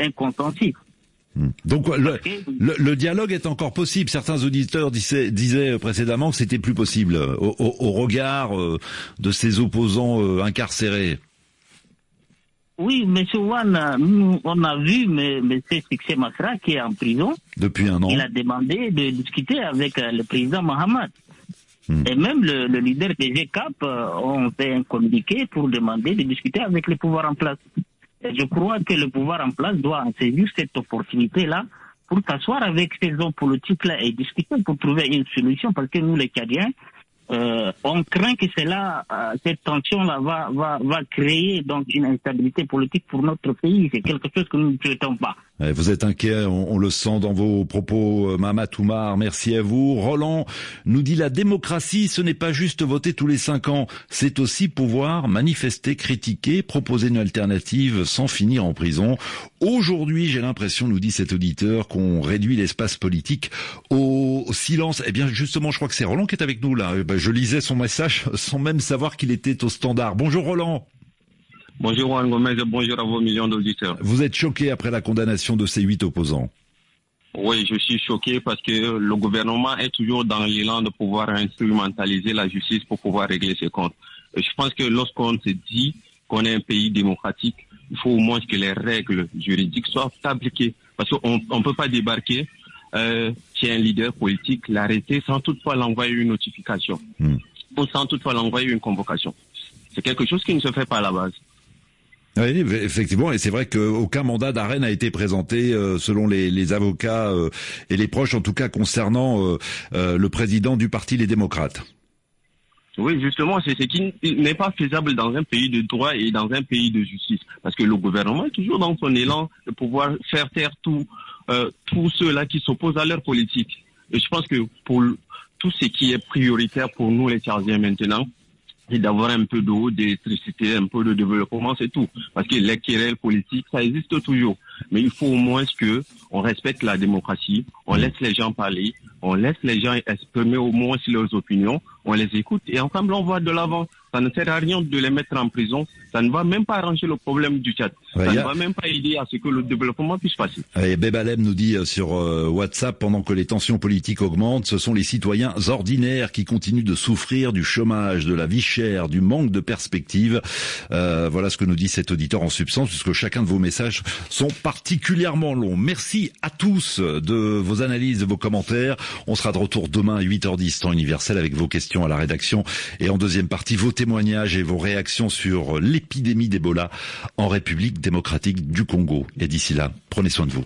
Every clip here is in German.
incontentible. Donc le dialogue est encore possible. Certains auditeurs disaient précédemment que c'était plus possible au regard de ces opposants incarcérés. Oui, M. Wan, nous, on a vu M. Succès Masra qui est en prison. Depuis un an. Il a demandé de discuter avec le président Mohamed. Et même le leader des GCAP ont fait un communiqué pour demander de discuter avec le pouvoir en place. Et je crois que le pouvoir en place doit en saisir cette opportunité-là pour s'asseoir avec ces hommes politiques-là et discuter pour trouver une solution, parce que nous, les Tchadiens, on craint que cette tension-là va créer donc une instabilité politique pour notre pays. C'est quelque chose que nous ne souhaitons pas. Vous êtes inquiet, on le sent dans vos propos, Mahamat Oumar, merci à vous. Roland nous dit la démocratie, ce n'est pas juste voter tous les 5 ans, c'est aussi pouvoir manifester, critiquer, proposer une alternative sans finir en prison. Aujourd'hui, j'ai l'impression, nous dit cet auditeur, qu'on réduit l'espace politique au silence. Eh bien, justement, je crois que c'est Roland qui est avec nous là. Je lisais son message sans même savoir qu'il était au standard. Bonjour Roland. Bonjour Juan Gomez et bonjour à vos millions d'auditeurs. Vous êtes choqué après la condamnation de ces 8 opposants? Oui, je suis choqué parce que le gouvernement est toujours dans l'élan de pouvoir instrumentaliser la justice pour pouvoir régler ses comptes. Et je pense que lorsqu'on se dit qu'on est un pays démocratique, il faut au moins que les règles juridiques soient appliquées. Parce qu'on ne peut pas débarquer chez un leader politique, l'arrêter sans toutefois l'envoyer une notification ou sans toutefois l'envoyer une convocation. C'est quelque chose qui ne se fait pas à la base. Oui, effectivement, et c'est vrai qu'aucun mandat d'arrêt n'a été présenté selon les avocats et les proches, en tout cas concernant le président du parti Les Démocrates. Oui, justement, c'est ce qui n'est pas faisable dans un pays de droit et dans un pays de justice. Parce que le gouvernement est toujours dans son élan de pouvoir faire taire tous ceux-là qui s'opposent à leur politique. Et je pense que pour tout ce qui est prioritaire pour nous les Tchadiens maintenant, c'est d'avoir un peu d'eau, d'électricité, un peu de développement, c'est tout. Parce que les querelles politiques, ça existe toujours. Mais il faut au moins que on respecte la démocratie, on laisse les gens parler, on laisse les gens exprimer au moins leurs opinions, on les écoute et ensemble on va de l'avant. Ça ne sert à rien de les mettre en prison. Ça ne va même pas arranger le problème du Tchad. Ça ne va même pas aider à ce que le développement puisse passer. Bebalem nous dit sur WhatsApp, pendant que les tensions politiques augmentent, ce sont les citoyens ordinaires qui continuent de souffrir du chômage, de la vie chère, du manque de perspective. Voilà ce que nous dit cet auditeur en substance, puisque chacun de vos messages sont particulièrement longs. Merci à tous de vos analyses, de vos commentaires. On sera de retour demain à 8h10, temps universel, avec vos questions à la rédaction. Et en deuxième partie, vos témoignages et vos réactions sur l'épidémie d'Ebola en République démocratique du Congo. Et d'ici là, prenez soin de vous.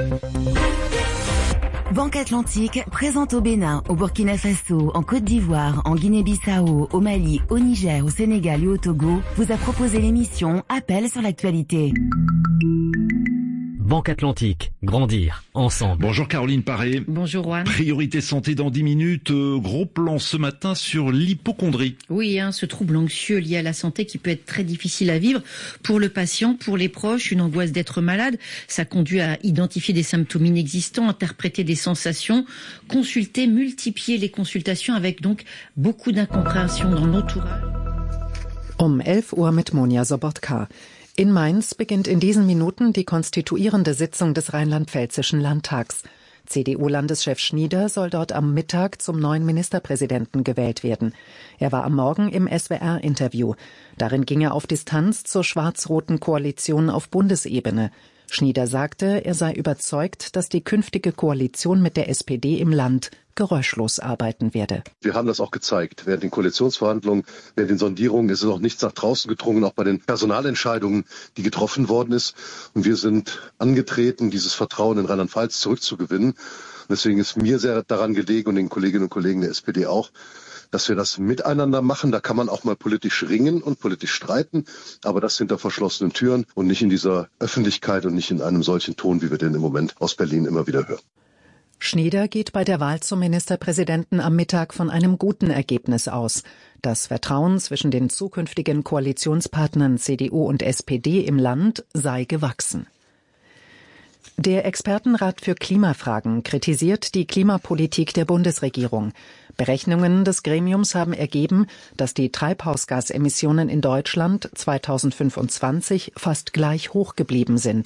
Banque Atlantique présente au Bénin, au Burkina Faso, en Côte d'Ivoire, en Guinée-Bissau, au Mali, au Niger, au Sénégal et au Togo, vous a proposé l'émission Appel sur l'actualité. Banque Atlantique, grandir ensemble. Bonjour Caroline Paré. Bonjour Juan. Priorité santé dans 10 minutes. Gros plan ce matin sur l'hypocondrie. Oui, ce trouble anxieux lié à la santé qui peut être très difficile à vivre pour le patient, pour les proches, une angoisse d'être malade. Ça conduit à identifier des symptômes inexistants, interpréter des sensations, consulter, multiplier les consultations avec donc beaucoup d'incompréhension dans l'entourage. 11 Uhr mit Monja Sobotka. In Mainz beginnt in diesen Minuten die konstituierende Sitzung des Rheinland-Pfälzischen Landtags. CDU-Landeschef Schnieder soll dort am Mittag zum neuen Ministerpräsidenten gewählt werden. Er war am Morgen im SWR-Interview. Darin ging er auf Distanz zur schwarz-roten Koalition auf Bundesebene. Schnieder sagte, er sei überzeugt, dass die künftige Koalition mit der SPD im Land geräuschlos arbeiten werde. Wir haben das auch gezeigt. Während den Koalitionsverhandlungen, während den Sondierungen ist es auch nichts nach draußen gedrungen, auch bei den Personalentscheidungen, die getroffen worden ist. Und wir sind angetreten, dieses Vertrauen in Rheinland-Pfalz zurückzugewinnen. Deswegen ist mir sehr daran gelegen und den Kolleginnen und Kollegen der SPD auch, dass wir das miteinander machen. Da kann man auch mal politisch ringen und politisch streiten, aber das hinter verschlossenen Türen und nicht in dieser Öffentlichkeit und nicht in einem solchen Ton, wie wir den im Moment aus Berlin immer wieder hören. Schnieder geht bei der Wahl zum Ministerpräsidenten am Mittag von einem guten Ergebnis aus. Das Vertrauen zwischen den zukünftigen Koalitionspartnern CDU und SPD im Land sei gewachsen. Der Expertenrat für Klimafragen kritisiert die Klimapolitik der Bundesregierung. Berechnungen des Gremiums haben ergeben, dass die Treibhausgasemissionen in Deutschland 2025 fast gleich hoch geblieben sind.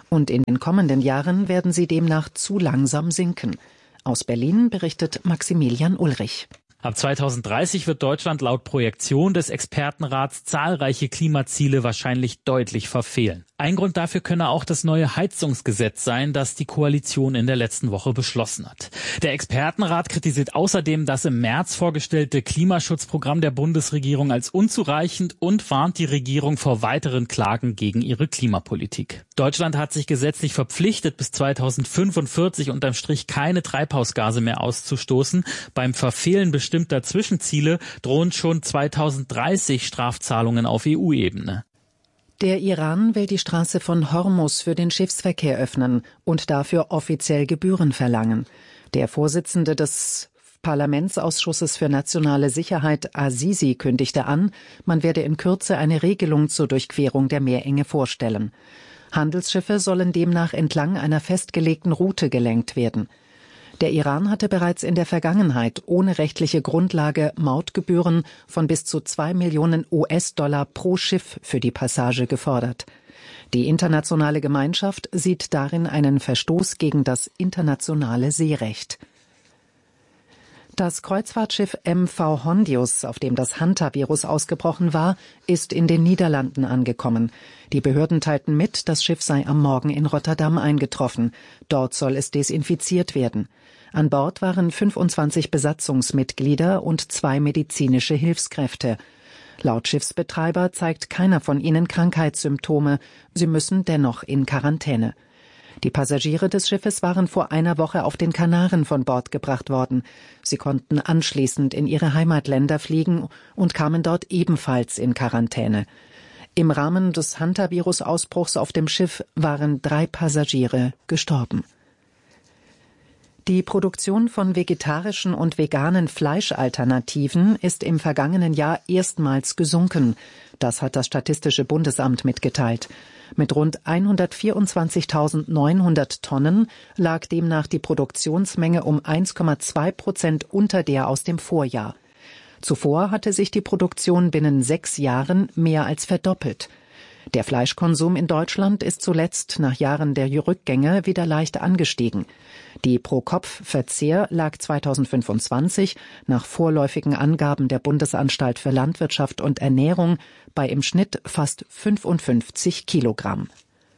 Und in den kommenden Jahren werden sie demnach zu langsam sinken. Aus Berlin berichtet Maximilian Ulrich. Ab 2030 wird Deutschland laut Projektion des Expertenrats zahlreiche Klimaziele wahrscheinlich deutlich verfehlen. Ein Grund dafür könne auch das neue Heizungsgesetz sein, das die Koalition in der letzten Woche beschlossen hat. Der Expertenrat kritisiert außerdem das im März vorgestellte Klimaschutzprogramm der Bundesregierung als unzureichend und warnt die Regierung vor weiteren Klagen gegen ihre Klimapolitik. Deutschland hat sich gesetzlich verpflichtet, bis 2045 unterm Strich keine Treibhausgase mehr auszustoßen. Beim Verfehlen bestimmter Zwischenziele drohen schon 2030 Strafzahlungen auf EU-Ebene. Der Iran will die Straße von Hormuz für den Schiffsverkehr öffnen und dafür offiziell Gebühren verlangen. Der Vorsitzende des Parlamentsausschusses für nationale Sicherheit, Azizi, kündigte an, man werde in Kürze eine Regelung zur Durchquerung der Meerenge vorstellen. Handelsschiffe sollen demnach entlang einer festgelegten Route gelenkt werden. Der Iran hatte bereits in der Vergangenheit ohne rechtliche Grundlage Mautgebühren von bis zu 2 Millionen US-Dollar pro Schiff für die Passage gefordert. Die internationale Gemeinschaft sieht darin einen Verstoß gegen das internationale Seerecht. Das Kreuzfahrtschiff MV Hondius, auf dem das Hantavirus ausgebrochen war, ist in den Niederlanden angekommen. Die Behörden teilten mit, das Schiff sei am Morgen in Rotterdam eingetroffen. Dort soll es desinfiziert werden. An Bord waren 25 Besatzungsmitglieder und 2 medizinische Hilfskräfte. Laut Schiffsbetreiber zeigt keiner von ihnen Krankheitssymptome. Sie müssen dennoch in Quarantäne. Die Passagiere des Schiffes waren vor einer Woche auf den Kanaren von Bord gebracht worden. Sie konnten anschließend in ihre Heimatländer fliegen und kamen dort ebenfalls in Quarantäne. Im Rahmen des Hantavirus-Ausbruchs auf dem Schiff waren 3 Passagiere gestorben. Die Produktion von vegetarischen und veganen Fleischalternativen ist im vergangenen Jahr erstmals gesunken. Das hat das Statistische Bundesamt mitgeteilt. Mit rund 124.900 Tonnen lag demnach die Produktionsmenge um 1,2% unter der aus dem Vorjahr. Zuvor hatte sich die Produktion binnen 6 Jahren mehr als verdoppelt. Der Fleischkonsum in Deutschland ist zuletzt nach Jahren der Rückgänge wieder leicht angestiegen. Die Pro-Kopf-Verzehr lag 2025 nach vorläufigen Angaben der Bundesanstalt für Landwirtschaft und Ernährung bei im Schnitt fast 55 Kilogramm.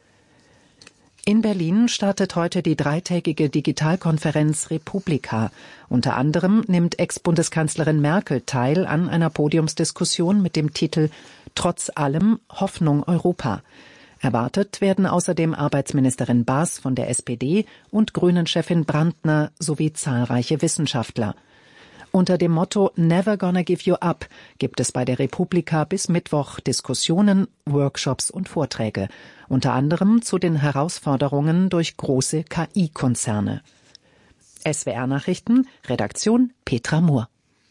In Berlin startet heute die 3-tägige Digitalkonferenz Republika. Unter anderem nimmt Ex-Bundeskanzlerin Merkel teil an einer Podiumsdiskussion mit dem Titel »Trotz allem Hoffnung Europa«. Erwartet werden außerdem Arbeitsministerin Baas von der SPD und Grünen-Chefin Brandner sowie zahlreiche Wissenschaftler. Unter dem Motto Never Gonna Give You Up gibt es bei der Republika bis Mittwoch Diskussionen, Workshops und Vorträge, unter anderem zu den Herausforderungen durch große KI-Konzerne. SWR Nachrichten, Redaktion Petra Mohr.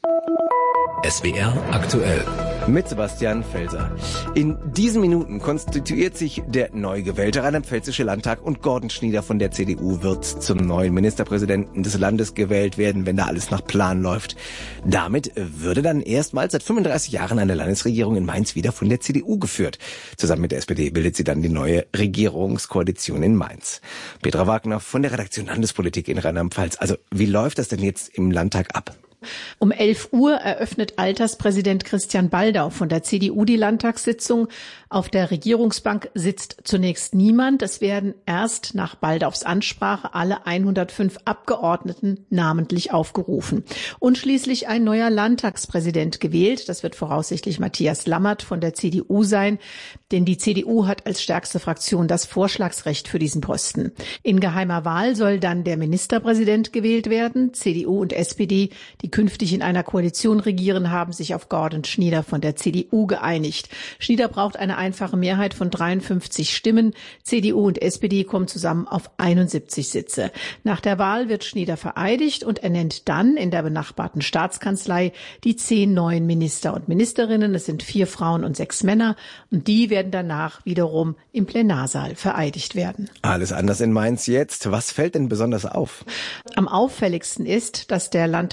SWR aktuell. Mit Sebastian Felser. In diesen Minuten konstituiert sich der neu gewählte Rheinland-Pfälzische Landtag und Gordon Schnieder von der CDU wird zum neuen Ministerpräsidenten des Landes gewählt werden, wenn da alles nach Plan läuft. Damit würde dann erstmals seit 35 Jahren eine Landesregierung in Mainz wieder von der CDU geführt. Zusammen mit der SPD bildet sie dann die neue Regierungskoalition in Mainz. Petra Wagner von der Redaktion Landespolitik in Rheinland-Pfalz. Also wie läuft das denn jetzt im Landtag ab? Um 11 Uhr eröffnet Alterspräsident Christian Baldau von der CDU die Landtagssitzung. Auf der Regierungsbank sitzt zunächst niemand. Es werden erst nach Baldaus Ansprache alle 105 Abgeordneten namentlich aufgerufen. Und schließlich ein neuer Landtagspräsident gewählt. Das wird voraussichtlich Matthias Lammert von der CDU sein, denn die CDU hat als stärkste Fraktion das Vorschlagsrecht für diesen Posten. In geheimer Wahl soll dann der Ministerpräsident gewählt werden. CDU und SPD, die künftig in einer Koalition regieren, haben sich auf Gordon Schnieder von der CDU geeinigt. Schnieder braucht eine einfache Mehrheit von 53 Stimmen. CDU und SPD kommen zusammen auf 71 Sitze. Nach der Wahl wird Schnieder vereidigt und ernennt dann in der benachbarten Staatskanzlei die 10 neuen Minister und Ministerinnen. Es sind 4 Frauen und 6 Männer und die werden danach wiederum im Plenarsaal vereidigt werden. Alles anders in Mainz jetzt. Was fällt denn besonders auf? Am auffälligsten ist, dass der Landtag etwas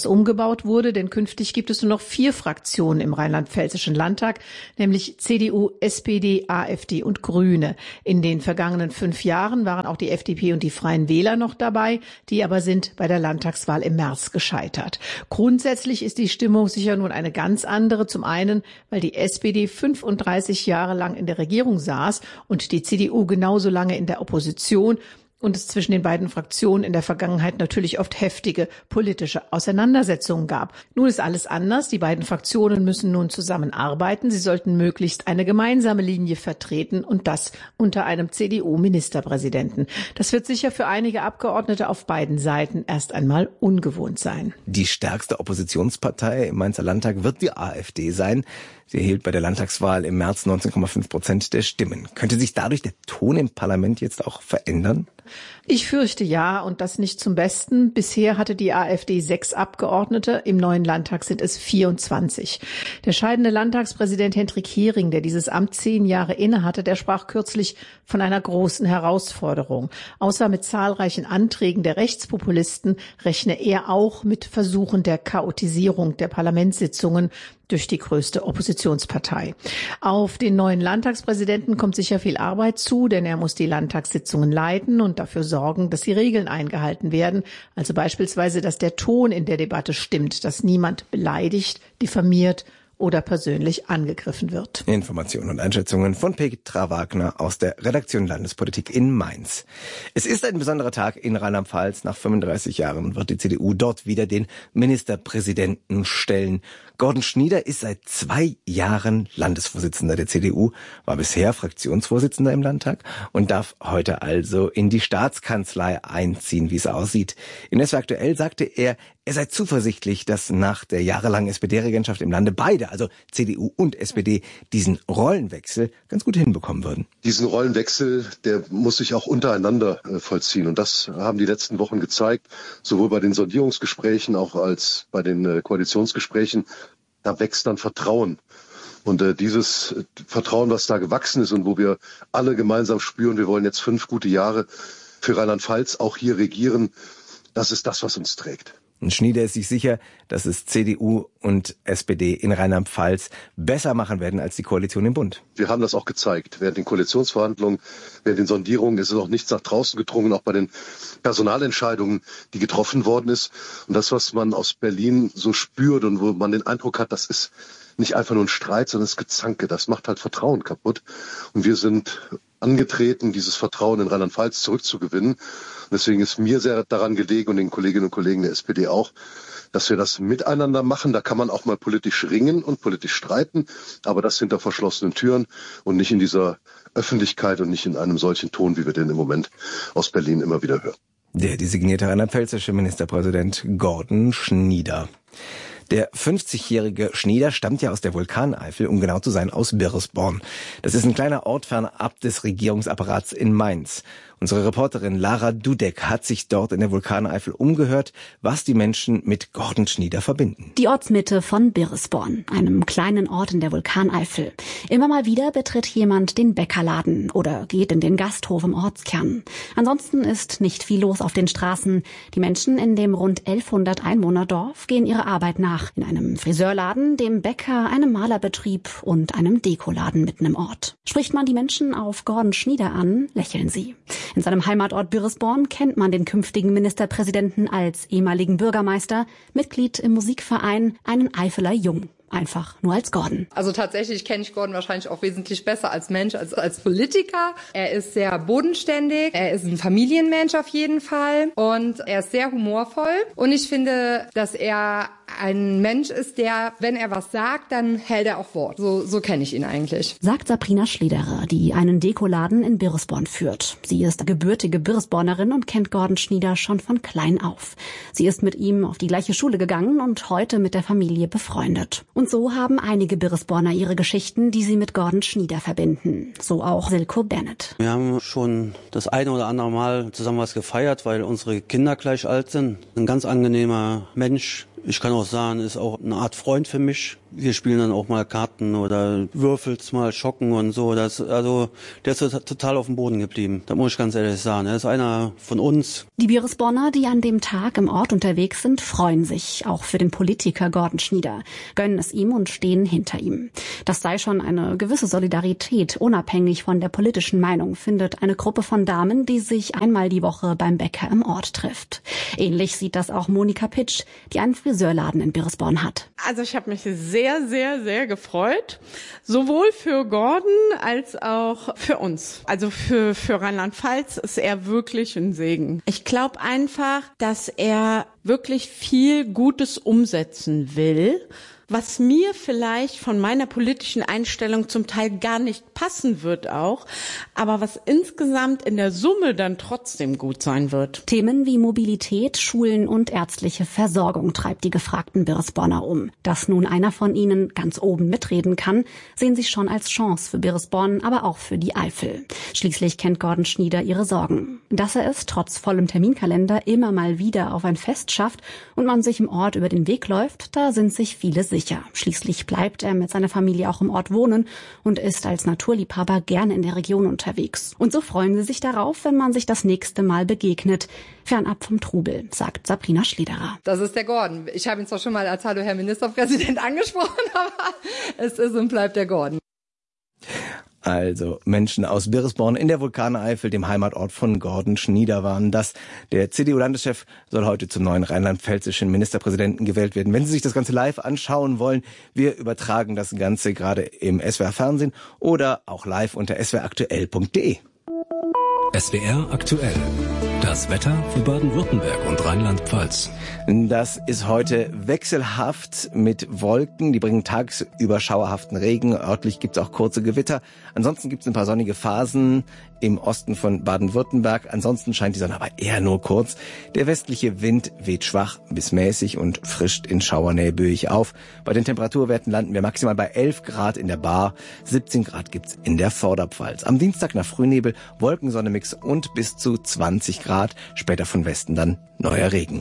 umgebaut wurde, denn künftig gibt es nur noch 4 Fraktionen im rheinland-pfälzischen Landtag, nämlich CDU, SPD, AfD und Grüne. In den vergangenen 5 Jahren waren auch die FDP und die Freien Wähler noch dabei, die aber sind bei der Landtagswahl im März gescheitert. Grundsätzlich ist die Stimmung sicher nun eine ganz andere. Zum einen, weil die SPD 35 Jahre lang in der Regierung saß und die CDU genauso lange in der Opposition und es zwischen den beiden Fraktionen in der Vergangenheit natürlich oft heftige politische Auseinandersetzungen gab. Nun ist alles anders. Die beiden Fraktionen müssen nun zusammenarbeiten. Sie sollten möglichst eine gemeinsame Linie vertreten und das unter einem CDU-Ministerpräsidenten. Das wird sicher für einige Abgeordnete auf beiden Seiten erst einmal ungewohnt sein. Die stärkste Oppositionspartei im Mainzer Landtag wird die AfD sein. Sie erhielt bei der Landtagswahl im März 19,5% der Stimmen. Könnte sich dadurch der Ton im Parlament jetzt auch verändern? Ich fürchte ja, und das nicht zum Besten. Bisher hatte die AfD 6 Abgeordnete, im neuen Landtag sind es 24. Der scheidende Landtagspräsident Hendrik Hering, der dieses Amt 10 Jahre innehatte, der sprach kürzlich von einer großen Herausforderung. Außer mit zahlreichen Anträgen der Rechtspopulisten rechne er auch mit Versuchen der Chaotisierung der Parlamentssitzungen durch die größte Oppositionspartei. Auf den neuen Landtagspräsidenten kommt sicher viel Arbeit zu, denn er muss die Landtagssitzungen leiten und dafür sorgen, dass die Regeln eingehalten werden. Also beispielsweise, dass der Ton in der Debatte stimmt, dass niemand beleidigt, diffamiert oder persönlich angegriffen wird. Informationen und Einschätzungen von Petra Wagner aus der Redaktion Landespolitik in Mainz. Es ist ein besonderer Tag in Rheinland-Pfalz. Nach 35 Jahren wird die CDU dort wieder den Ministerpräsidenten stellen. Gordon Schnieder ist seit 2 Jahren Landesvorsitzender der CDU, war bisher Fraktionsvorsitzender im Landtag und darf heute also in die Staatskanzlei einziehen, wie es aussieht. In SWR aktuell sagte er sei zuversichtlich, dass nach der jahrelangen SPD-Regentschaft im Lande beide, also CDU und SPD, diesen Rollenwechsel ganz gut hinbekommen würden. Diesen Rollenwechsel, der muss sich auch untereinander vollziehen. Und das haben die letzten Wochen gezeigt, sowohl bei den Sondierungsgesprächen auch als bei den Koalitionsgesprächen. Da wächst dann Vertrauen. Und dieses Vertrauen, was da gewachsen ist und wo wir alle gemeinsam spüren, wir wollen jetzt 5 gute Jahre für Rheinland-Pfalz auch hier regieren, das ist das, was uns trägt. Und Schnieder ist sich sicher, dass es CDU und SPD in Rheinland-Pfalz besser machen werden als die Koalition im Bund. Wir haben das auch gezeigt. Während den Koalitionsverhandlungen, während den Sondierungen ist es auch nichts nach draußen gedrungen, auch bei den Personalentscheidungen, die getroffen worden ist. Und das, was man aus Berlin so spürt und wo man den Eindruck hat, das ist nicht einfach nur ein Streit, sondern es ist Gezanke. Das macht halt Vertrauen kaputt. Und wir sind angetreten, dieses Vertrauen in Rheinland-Pfalz zurückzugewinnen. Und deswegen ist mir sehr daran gelegen und den Kolleginnen und Kollegen der SPD auch, dass wir das miteinander machen. Da kann man auch mal politisch ringen und politisch streiten, aber das hinter verschlossenen Türen und nicht in dieser Öffentlichkeit und nicht in einem solchen Ton, wie wir den im Moment aus Berlin immer wieder hören. Der designierte rheinland-pfälzische Ministerpräsident Gordon Schnieder. Der 50-jährige Schnieder stammt ja aus der Vulkaneifel, um genau zu sein, aus Birresborn. Das ist ein kleiner Ort fernab des Regierungsapparats in Mainz. Unsere Reporterin Lara Dudek hat sich dort in der Vulkaneifel umgehört, was die Menschen mit Gordon Schnieder verbinden. Die Ortsmitte von Birresborn, einem kleinen Ort in der Vulkaneifel. Immer mal wieder betritt jemand den Bäckerladen oder geht in den Gasthof im Ortskern. Ansonsten ist nicht viel los auf den Straßen. Die Menschen in dem rund 1100 Einwohnerdorf gehen ihrer Arbeit nach. In einem Friseurladen, dem Bäcker, einem Malerbetrieb und einem Dekoladen mitten im Ort. Spricht man die Menschen auf Gordon Schnieder an, lächeln sie. In seinem Heimatort Birresborn kennt man den künftigen Ministerpräsidenten als ehemaligen Bürgermeister, Mitglied im Musikverein Einen Eifeler Jung. Einfach nur als Gordon. Also tatsächlich kenne ich Gordon wahrscheinlich auch wesentlich besser als Mensch als Politiker. Er ist sehr bodenständig, er ist ein Familienmensch auf jeden Fall und er ist sehr humorvoll. Und ich finde, dass er ein Mensch ist, der, wenn er was sagt, dann hält er auch Wort. So kenne ich ihn eigentlich. Sagt Sabrina Schlederer, die einen Dekoladen in Birresborn führt. Sie ist gebürtige Birresbornerin und kennt Gordon Schnieder schon von klein auf. Sie ist mit ihm auf die gleiche Schule gegangen und heute mit der Familie befreundet. Und so haben einige Birresborner ihre Geschichten, die sie mit Gordon Schnieder verbinden. So auch Silko Bennett. Wir haben schon das eine oder andere Mal zusammen was gefeiert, weil unsere Kinder gleich alt sind. Ein ganz angenehmer Mensch. Ich kann auch sagen, ist auch eine Art Freund für mich. Wir spielen dann auch mal Karten oder würfelt's mal, schocken und so. Der ist total auf dem Boden geblieben. Da muss ich ganz ehrlich sagen. Er ist einer von uns. Die Biresborner, die an dem Tag im Ort unterwegs sind, freuen sich. Auch für den Politiker Gordon Schnieder. Gönnen es ihm und stehen hinter ihm. Das sei schon eine gewisse Solidarität, unabhängig von der politischen Meinung, findet eine Gruppe von Damen, die sich einmal die Woche beim Bäcker im Ort trifft. Ähnlich sieht das auch Monika Pitsch, die einen Friseurladen in Biresborn hat. Also ich habe mich sehr, sehr, sehr gefreut. Sowohl für Gordon als auch für uns. Also für Rheinland-Pfalz ist er wirklich ein Segen. Ich glaube einfach, dass er wirklich viel Gutes umsetzen will, was mir vielleicht von meiner politischen Einstellung zum Teil gar nicht passen wird auch, aber was insgesamt in der Summe dann trotzdem gut sein wird. Themen wie Mobilität, Schulen und ärztliche Versorgung treibt die gefragten Biresborner um. Dass nun einer von ihnen ganz oben mitreden kann, sehen sie schon als Chance für Biresborn, aber auch für die Eifel. Schließlich kennt Gordon Schnieder ihre Sorgen. Dass er es trotz vollem Terminkalender immer mal wieder auf ein Fest schafft und man sich im Ort über den Weg läuft, da sind sich viele sicher. Schließlich bleibt er mit seiner Familie auch im Ort wohnen und ist als Naturliebhaber gerne in der Region unterwegs. Und so freuen sie sich darauf, wenn man sich das nächste Mal begegnet. Fernab vom Trubel, sagt Sabrina Schlederer. Das ist der Gordon. Ich habe ihn zwar schon mal als Hallo Herr Ministerpräsident angesprochen, aber es ist und bleibt der Gordon. Also Menschen aus Biresborn in der Vulkaneifel, dem Heimatort von Gordon Schnieder, waren das. Der CDU-Landeschef soll heute zum neuen rheinland-pfälzischen Ministerpräsidenten gewählt werden. Wenn Sie sich das Ganze live anschauen wollen, wir übertragen das Ganze gerade im SWR Fernsehen oder auch live unter swraktuell.de. SWR aktuell. Das Wetter für Baden-Württemberg und Rheinland-Pfalz. Das ist heute wechselhaft mit Wolken. Die bringen tagsüber schauerhaften Regen. Örtlich gibt es auch kurze Gewitter. Ansonsten gibt es ein paar sonnige Phasen im Osten von Baden-Württemberg. Ansonsten scheint die Sonne aber eher nur kurz. Der westliche Wind weht schwach bis mäßig und frischt in Schauernähe böig auf. Bei den Temperaturwerten landen wir maximal bei 11 Grad in der Baar. 17 Grad gibt's in der Vorderpfalz. Am Dienstag nach Frühnebel, Wolkensonnemix und bis zu 20 Grad. Später von Westen dann neuer Regen.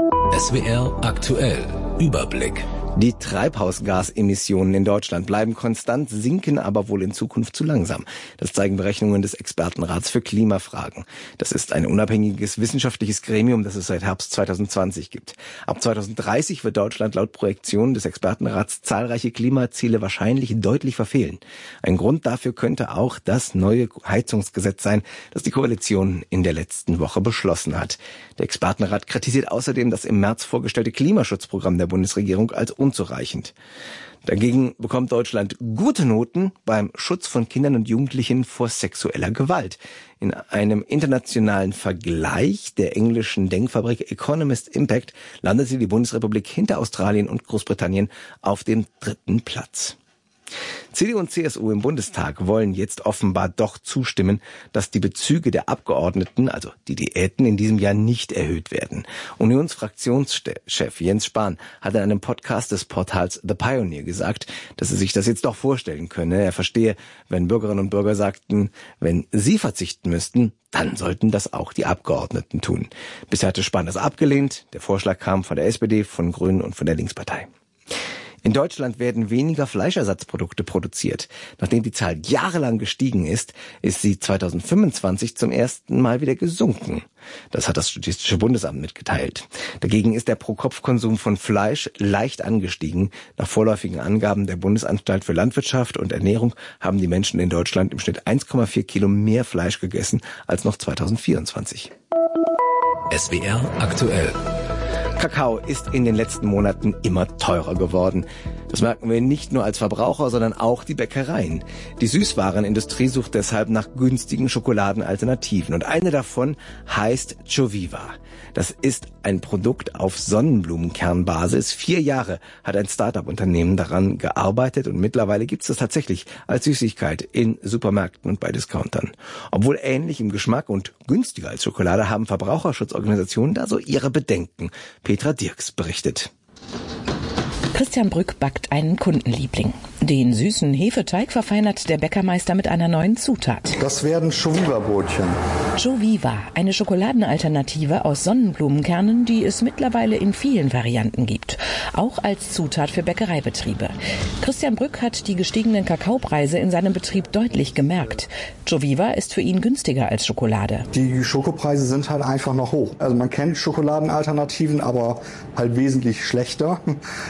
SWR aktuell. Überblick. Die Treibhausgasemissionen in Deutschland bleiben konstant, sinken aber wohl in Zukunft zu langsam. Das zeigen Berechnungen des Expertenrats für Klimafragen. Das ist ein unabhängiges wissenschaftliches Gremium, das es seit Herbst 2020 gibt. Ab 2030 wird Deutschland laut Projektionen des Expertenrats zahlreiche Klimaziele wahrscheinlich deutlich verfehlen. Ein Grund dafür könnte auch das neue Heizungsgesetz sein, das die Koalition in der letzten Woche beschlossen hat. Der Expertenrat kritisiert außerdem das im März vorgestellte Klimaschutzprogramm der Bundesregierung als unzureichend. Dagegen bekommt Deutschland gute Noten beim Schutz von Kindern und Jugendlichen vor sexueller Gewalt. In einem internationalen Vergleich der englischen Denkfabrik Economist Impact landete die Bundesrepublik hinter Australien und Großbritannien auf dem 3. Platz. CDU und CSU im Bundestag wollen jetzt offenbar doch zustimmen, dass die Bezüge der Abgeordneten, also die Diäten, in diesem Jahr nicht erhöht werden. Unionsfraktionschef Jens Spahn hat in einem Podcast des Portals The Pioneer gesagt, dass er sich das jetzt doch vorstellen könne. Er verstehe, wenn Bürgerinnen und Bürger sagten, wenn sie verzichten müssten, dann sollten das auch die Abgeordneten tun. Bisher hatte Spahn das abgelehnt. Der Vorschlag kam von der SPD, von Grünen und von der Linkspartei. In Deutschland werden weniger Fleischersatzprodukte produziert. Nachdem die Zahl jahrelang gestiegen ist, ist sie 2025 zum ersten Mal wieder gesunken. Das hat das Statistische Bundesamt mitgeteilt. Dagegen ist der Pro-Kopf-Konsum von Fleisch leicht angestiegen. Nach vorläufigen Angaben der Bundesanstalt für Landwirtschaft und Ernährung haben die Menschen in Deutschland im Schnitt 1,4 Kilo mehr Fleisch gegessen als noch 2024. SWR aktuell. Kakao ist in den letzten Monaten immer teurer geworden. Das merken wir nicht nur als Verbraucher, sondern auch die Bäckereien. Die Süßwarenindustrie sucht deshalb nach günstigen Schokoladenalternativen. Und eine davon heißt Joviva. Das ist ein Produkt auf Sonnenblumenkernbasis. 4 Jahre hat ein Start-up-Unternehmen daran gearbeitet und mittlerweile gibt es das tatsächlich als Süßigkeit in Supermärkten und bei Discountern. Obwohl ähnlich im Geschmack und günstiger als Schokolade, haben Verbraucherschutzorganisationen da so ihre Bedenken. Petra Dirks berichtet. Christian Brück backt einen Kundenliebling. Den süßen Hefeteig verfeinert der Bäckermeister mit einer neuen Zutat. Das werden Joviva-Brötchen. Joviva, eine Schokoladenalternative aus Sonnenblumenkernen, die es mittlerweile in vielen Varianten gibt. Auch als Zutat für Bäckereibetriebe. Christian Brück hat die gestiegenen Kakaopreise in seinem Betrieb deutlich gemerkt. Joviva ist für ihn günstiger als Schokolade. Die Schokopreise sind halt einfach noch hoch. Also man kennt Schokoladenalternativen, aber halt wesentlich schlechter.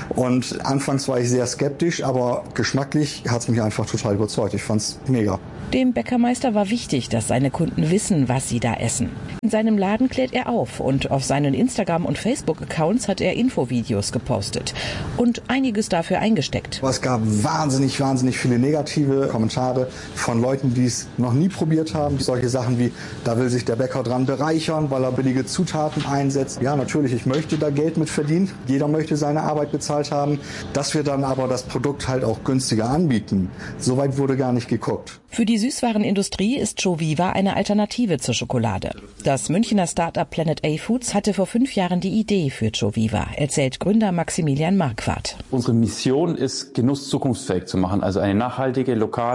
Und anfangs war ich sehr skeptisch, aber geschmacklich hat es mich einfach total überzeugt. Ich fand's mega. Dem Bäckermeister war wichtig, dass seine Kunden wissen, was sie da essen. In seinem Laden klärt er auf und auf seinen Instagram- und Facebook-Accounts hat er Infovideos gepostet und einiges dafür eingesteckt. Es gab wahnsinnig viele negative Kommentare von Leuten, die es noch nie probiert haben. Solche Sachen wie, da will sich der Bäcker dran bereichern, weil er billige Zutaten einsetzt. Ja, natürlich, ich möchte da Geld mit verdienen. Jeder möchte seine Arbeit bezahlt haben. Dass wir dann aber das Produkt halt auch günstiger anbieten, soweit wurde gar nicht geguckt. Für die Süßwarenindustrie ist Joviva eine Alternative zur Schokolade. Das Münchner Start-up Planet A Foods hatte vor 5 Jahren die Idee für Joviva, erzählt Gründer Maximilian Marquardt. Unsere Mission ist, Genuss zukunftsfähig zu machen, also eine nachhaltige,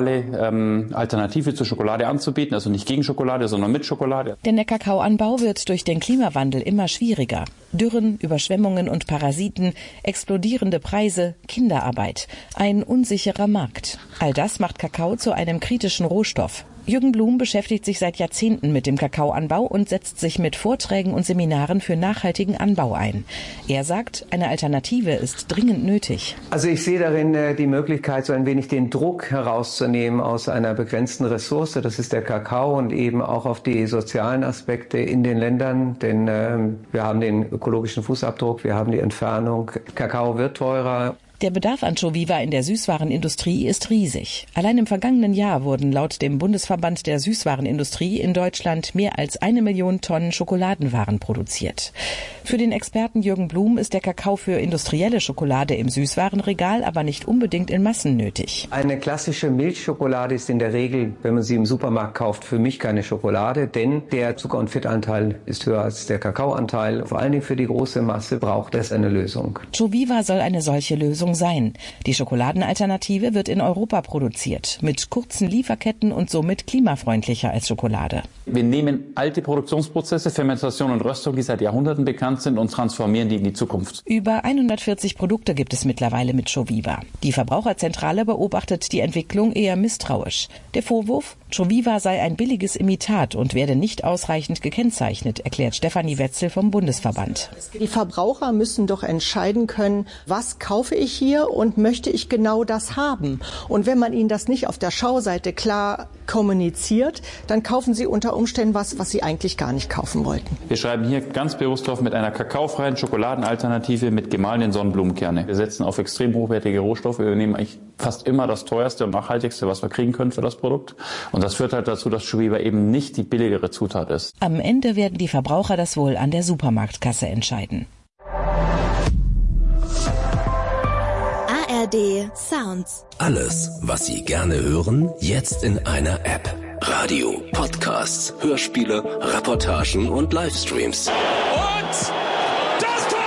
lokale Alternative zur Schokolade anzubieten, also nicht gegen Schokolade, sondern mit Schokolade. Denn der Kakaoanbau wird durch den Klimawandel immer schwieriger. Dürren, Überschwemmungen und Parasiten, explodierende Preise, Kinderarbeit, ein unsicherer Markt. All das macht Kakao zu einem kritischen Rohstoff. Jürgen Blum beschäftigt sich seit Jahrzehnten mit dem Kakaoanbau und setzt sich mit Vorträgen und Seminaren für nachhaltigen Anbau ein. Er sagt, eine Alternative ist dringend nötig. Also ich sehe darin die Möglichkeit, so ein wenig den Druck herauszunehmen aus einer begrenzten Ressource, das ist der Kakao, und eben auch auf die sozialen Aspekte in den Ländern, denn wir haben den ökologischen Fußabdruck, wir haben die Entfernung. Kakao wird teurer. Der Bedarf an Joviva in der Süßwarenindustrie ist riesig. Allein im vergangenen Jahr wurden laut dem Bundesverband der Süßwarenindustrie in Deutschland mehr als 1 Million Tonnen Schokoladenwaren produziert. Für den Experten Jürgen Blum ist der Kakao für industrielle Schokolade im Süßwarenregal aber nicht unbedingt in Massen nötig. Eine klassische Milchschokolade ist in der Regel, wenn man sie im Supermarkt kauft, für mich keine Schokolade, denn der Zucker- und Fettanteil ist höher als der Kakaoanteil. Vor allen Dingen für die große Masse braucht es eine Lösung. Joviva soll eine solche Lösung sein. Die Schokoladenalternative wird in Europa produziert, mit kurzen Lieferketten und somit klimafreundlicher als Schokolade. Wir nehmen alte Produktionsprozesse, Fermentation und Röstung, die seit Jahrhunderten bekannt sind, und transformieren die in die Zukunft. Über 140 Produkte gibt es mittlerweile mit Joviva. Die Verbraucherzentrale beobachtet die Entwicklung eher misstrauisch. Der Vorwurf, Joviva sei ein billiges Imitat und werde nicht ausreichend gekennzeichnet, erklärt Stefanie Wetzel vom Bundesverband. Die Verbraucher müssen doch entscheiden können, was kaufe ich hier und möchte ich genau das haben. Und wenn man ihnen das nicht auf der Schauseite klar kommuniziert, dann kaufen sie unter Umständen was sie eigentlich gar nicht kaufen wollten. Wir schreiben hier ganz bewusst drauf, mit einer kakaofreien Schokoladenalternative mit gemahlenen Sonnenblumenkerne. Wir setzen auf extrem hochwertige Rohstoffe. Wir nehmen eigentlich fast immer das teuerste und nachhaltigste, was wir kriegen können für das Produkt. Und das führt halt dazu, dass Joviva eben nicht die billigere Zutat ist. Am Ende werden die Verbraucher das wohl an der Supermarktkasse entscheiden. ARD Sounds. Alles, was Sie gerne hören, jetzt in einer App. Radio, Podcasts, Hörspiele, Reportagen und Livestreams. Und das Tor!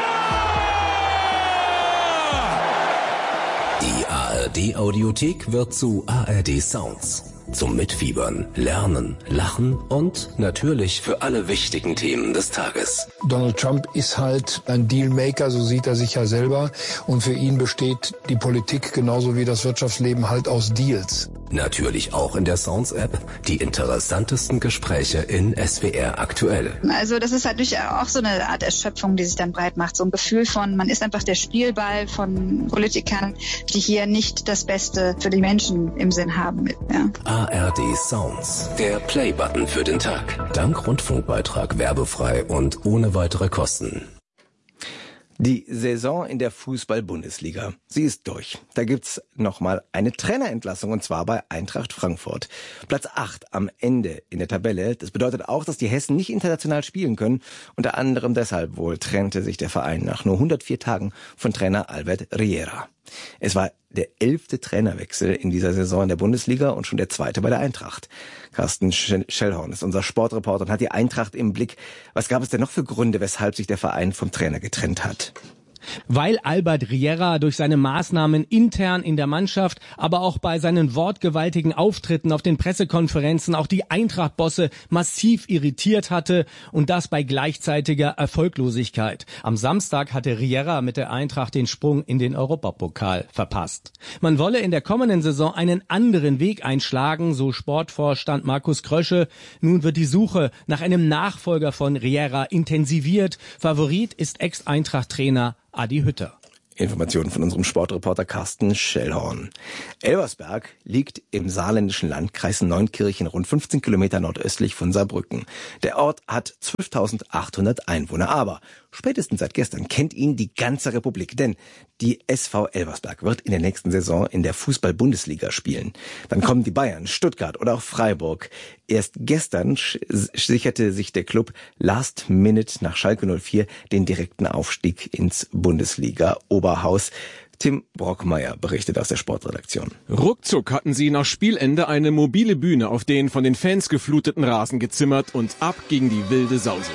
Die ARD-Audiothek wird zu ARD Sounds. Zum Mitfiebern, Lernen, Lachen und natürlich für alle wichtigen Themen des Tages. Donald Trump ist halt ein Dealmaker, so sieht er sich ja selber. Und für ihn besteht die Politik genauso wie das Wirtschaftsleben halt aus Deals. Natürlich auch in der Sounds-App die interessantesten Gespräche in SWR aktuell. Also das ist halt auch so eine Art Erschöpfung, die sich dann breit macht. So ein Gefühl von, man ist einfach der Spielball von Politikern, die hier nicht das Beste für die Menschen im Sinn haben. Ja. ARD Sounds, der Play-Button für den Tag. Dank Rundfunkbeitrag werbefrei und ohne weitere Kosten. Die Saison in der Fußball-Bundesliga, sie ist durch. Da gibt's nochmal eine Trainerentlassung, und zwar bei Eintracht Frankfurt. Platz 8 am Ende in der Tabelle. Das bedeutet auch, dass die Hessen nicht international spielen können. Unter anderem deshalb wohl trennte sich der Verein nach nur 104 Tagen von Trainer Albert Riera. Es war der 11. Trainerwechsel in dieser Saison in der Bundesliga und schon der 2. bei der Eintracht. Carsten Schellhorn ist unser Sportreporter und hat die Eintracht im Blick. Was gab es denn noch für Gründe, weshalb sich der Verein vom Trainer getrennt hat? Weil Albert Riera durch seine Maßnahmen intern in der Mannschaft, aber auch bei seinen wortgewaltigen Auftritten auf den Pressekonferenzen auch die Eintracht-Bosse massiv irritiert hatte und das bei gleichzeitiger Erfolglosigkeit. Am Samstag hatte Riera mit der Eintracht den Sprung in den Europapokal verpasst. Man wolle in der kommenden Saison einen anderen Weg einschlagen, so Sportvorstand Markus Krösche. Nun wird die Suche nach einem Nachfolger von Riera intensiviert. Favorit ist Ex-Eintracht-Trainer Adi Hütter. Informationen von unserem Sportreporter Carsten Schellhorn. Elversberg liegt im saarländischen Landkreis Neunkirchen, rund 15 Kilometer nordöstlich von Saarbrücken. Der Ort hat 12.800 Einwohner, aber spätestens seit gestern kennt ihn die ganze Republik, denn die SV Elversberg wird in der nächsten Saison in der Fußball-Bundesliga spielen. Dann kommen die Bayern, Stuttgart oder auch Freiburg. Erst gestern sicherte sich der Club last minute nach Schalke 04 den direkten Aufstieg ins Bundesliga-Oberhaus. Tim Brockmeier berichtet aus der Sportredaktion. Ruckzuck hatten sie nach Spielende eine mobile Bühne auf den von den Fans gefluteten Rasen gezimmert und ab ging die wilde Sause.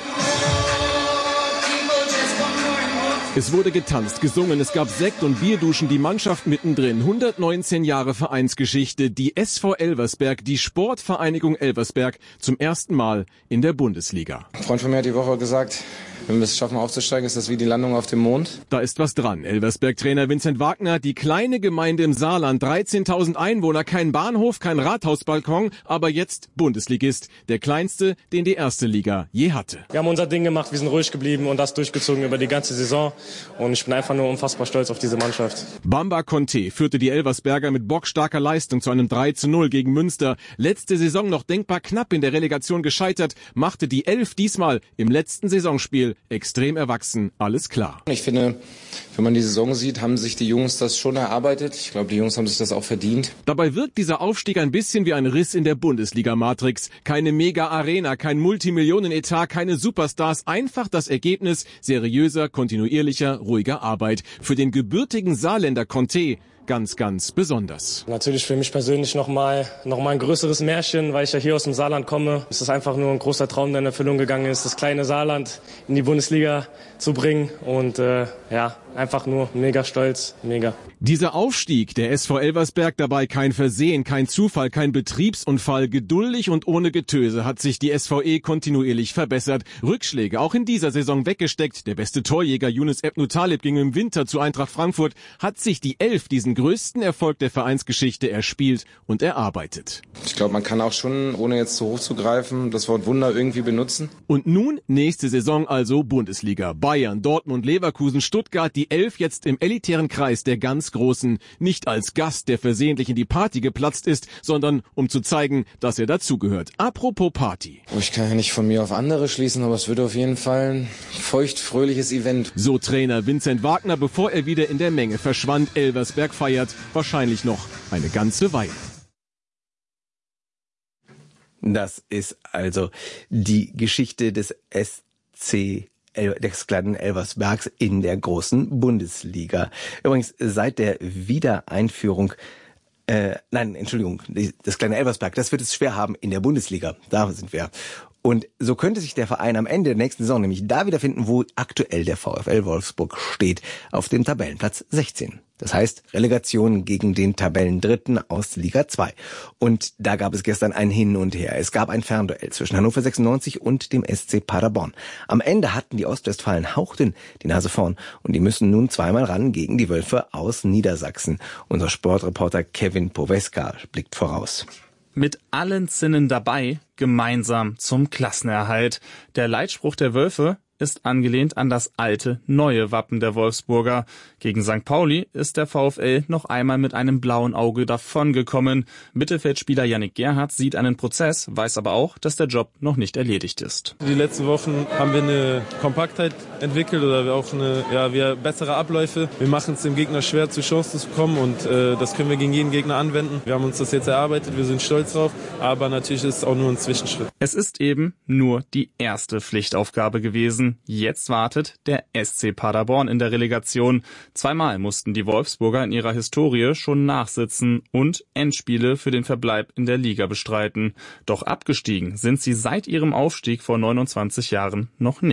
Es wurde getanzt, gesungen, es gab Sekt und Bierduschen, die Mannschaft mittendrin. 119 Jahre Vereinsgeschichte, die SV Elversberg, die Sportvereinigung Elversberg, zum ersten Mal in der Bundesliga. Ein Freund von mir hat die Woche gesagt, wenn wir es schaffen aufzusteigen, ist das wie die Landung auf dem Mond. Da ist was dran. Elversberg-Trainer Vincent Wagner, die kleine Gemeinde im Saarland, 13.000 Einwohner, kein Bahnhof, kein Rathausbalkon, aber jetzt Bundesligist, der kleinste, den die erste Liga je hatte. Wir haben unser Ding gemacht, wir sind ruhig geblieben und das durchgezogen über die ganze Saison und ich bin einfach nur unfassbar stolz auf diese Mannschaft. Bamba Conte führte die Elversberger mit bockstarker Leistung zu einem 3:0 gegen Münster. Letzte Saison noch denkbar knapp in der Relegation gescheitert, machte die 11 diesmal im letzten Saisonspiel extrem erwachsen, alles klar. Ich finde, wenn man die Saison sieht, haben sich die Jungs das schon erarbeitet. Ich glaube, die Jungs haben sich das auch verdient. Dabei wirkt dieser Aufstieg ein bisschen wie ein Riss in der Bundesliga-Matrix. Keine Mega-Arena, kein Multimillionen-Etat, keine Superstars, einfach das Ergebnis seriöser, kontinuierlicher, ruhiger Arbeit. Für den gebürtigen Saarländer Conte ganz, ganz besonders. Natürlich für mich persönlich noch mal ein größeres Märchen, weil ich ja hier aus dem Saarland komme. Es ist einfach nur ein großer Traum, der in Erfüllung gegangen ist, das kleine Saarland in die Bundesliga zu bringen und einfach nur mega stolz, mega. Dieser Aufstieg der SV Elversberg, dabei kein Versehen, kein Zufall, kein Betriebsunfall, geduldig und ohne Getöse hat sich die SVE kontinuierlich verbessert. Rückschläge auch in dieser Saison weggesteckt. Der beste Torjäger Yunus Ebnu Talib ging im Winter zu Eintracht Frankfurt, hat sich die 11 diesen größten Erfolg der Vereinsgeschichte erspielt und erarbeitet. Ich glaube, man kann auch schon, ohne jetzt zu hoch zu greifen, das Wort Wunder irgendwie benutzen. Und nun nächste Saison also Bundesliga. Bayern, Dortmund, Leverkusen, Stuttgart, die 11 jetzt im elitären Kreis der ganz Großen. Nicht als Gast, der versehentlich in die Party geplatzt ist, sondern um zu zeigen, dass er dazugehört. Apropos Party. Ich kann ja nicht von mir auf andere schließen, aber es wird auf jeden Fall ein feuchtfröhliches Event. So Trainer Vincent Wagner, bevor er wieder in der Menge verschwand. Elversberg feiert wahrscheinlich noch eine ganze Weile. Das ist also die Geschichte des des kleinen Elversbergs in der großen Bundesliga. Übrigens, seit der Wiedereinführung das kleine Elversberg, das wird es schwer haben in der Bundesliga. Da sind wir. Und so könnte sich der Verein am Ende der nächsten Saison nämlich da wiederfinden, wo aktuell der VfL Wolfsburg steht, auf dem Tabellenplatz 16. Das heißt, Relegation gegen den Tabellendritten aus Liga 2. Und da gab es gestern ein Hin und Her. Es gab ein Fernduell zwischen Hannover 96 und dem SC Paderborn. Am Ende hatten die Ostwestfalen hauchdünn die Nase vorn und die müssen nun zweimal ran gegen die Wölfe aus Niedersachsen. Unser Sportreporter Kevin Poweska blickt voraus. Mit allen Zinnen dabei, gemeinsam zum Klassenerhalt. Der Leitspruch der Wölfe ist angelehnt an das alte, neue Wappen der Wolfsburger. Gegen St. Pauli ist der VfL noch einmal mit einem blauen Auge davongekommen. Mittelfeldspieler Yannick Gerhardt sieht einen Prozess, weiß aber auch, dass der Job noch nicht erledigt ist. Die letzten Wochen haben wir eine Kompaktheit entwickelt oder auch wir bessere Abläufe. Wir machen es dem Gegner schwer, zu Chancen zu kommen und das können wir gegen jeden Gegner anwenden. Wir haben uns das jetzt erarbeitet, wir sind stolz drauf, aber natürlich ist es auch nur ein Zwischenschritt. Es ist eben nur die erste Pflichtaufgabe gewesen. Jetzt wartet der SC Paderborn in der Relegation. Zweimal mussten die Wolfsburger in ihrer Historie schon nachsitzen und Endspiele für den Verbleib in der Liga bestreiten. Doch abgestiegen sind sie seit ihrem Aufstieg vor 29 Jahren noch nicht.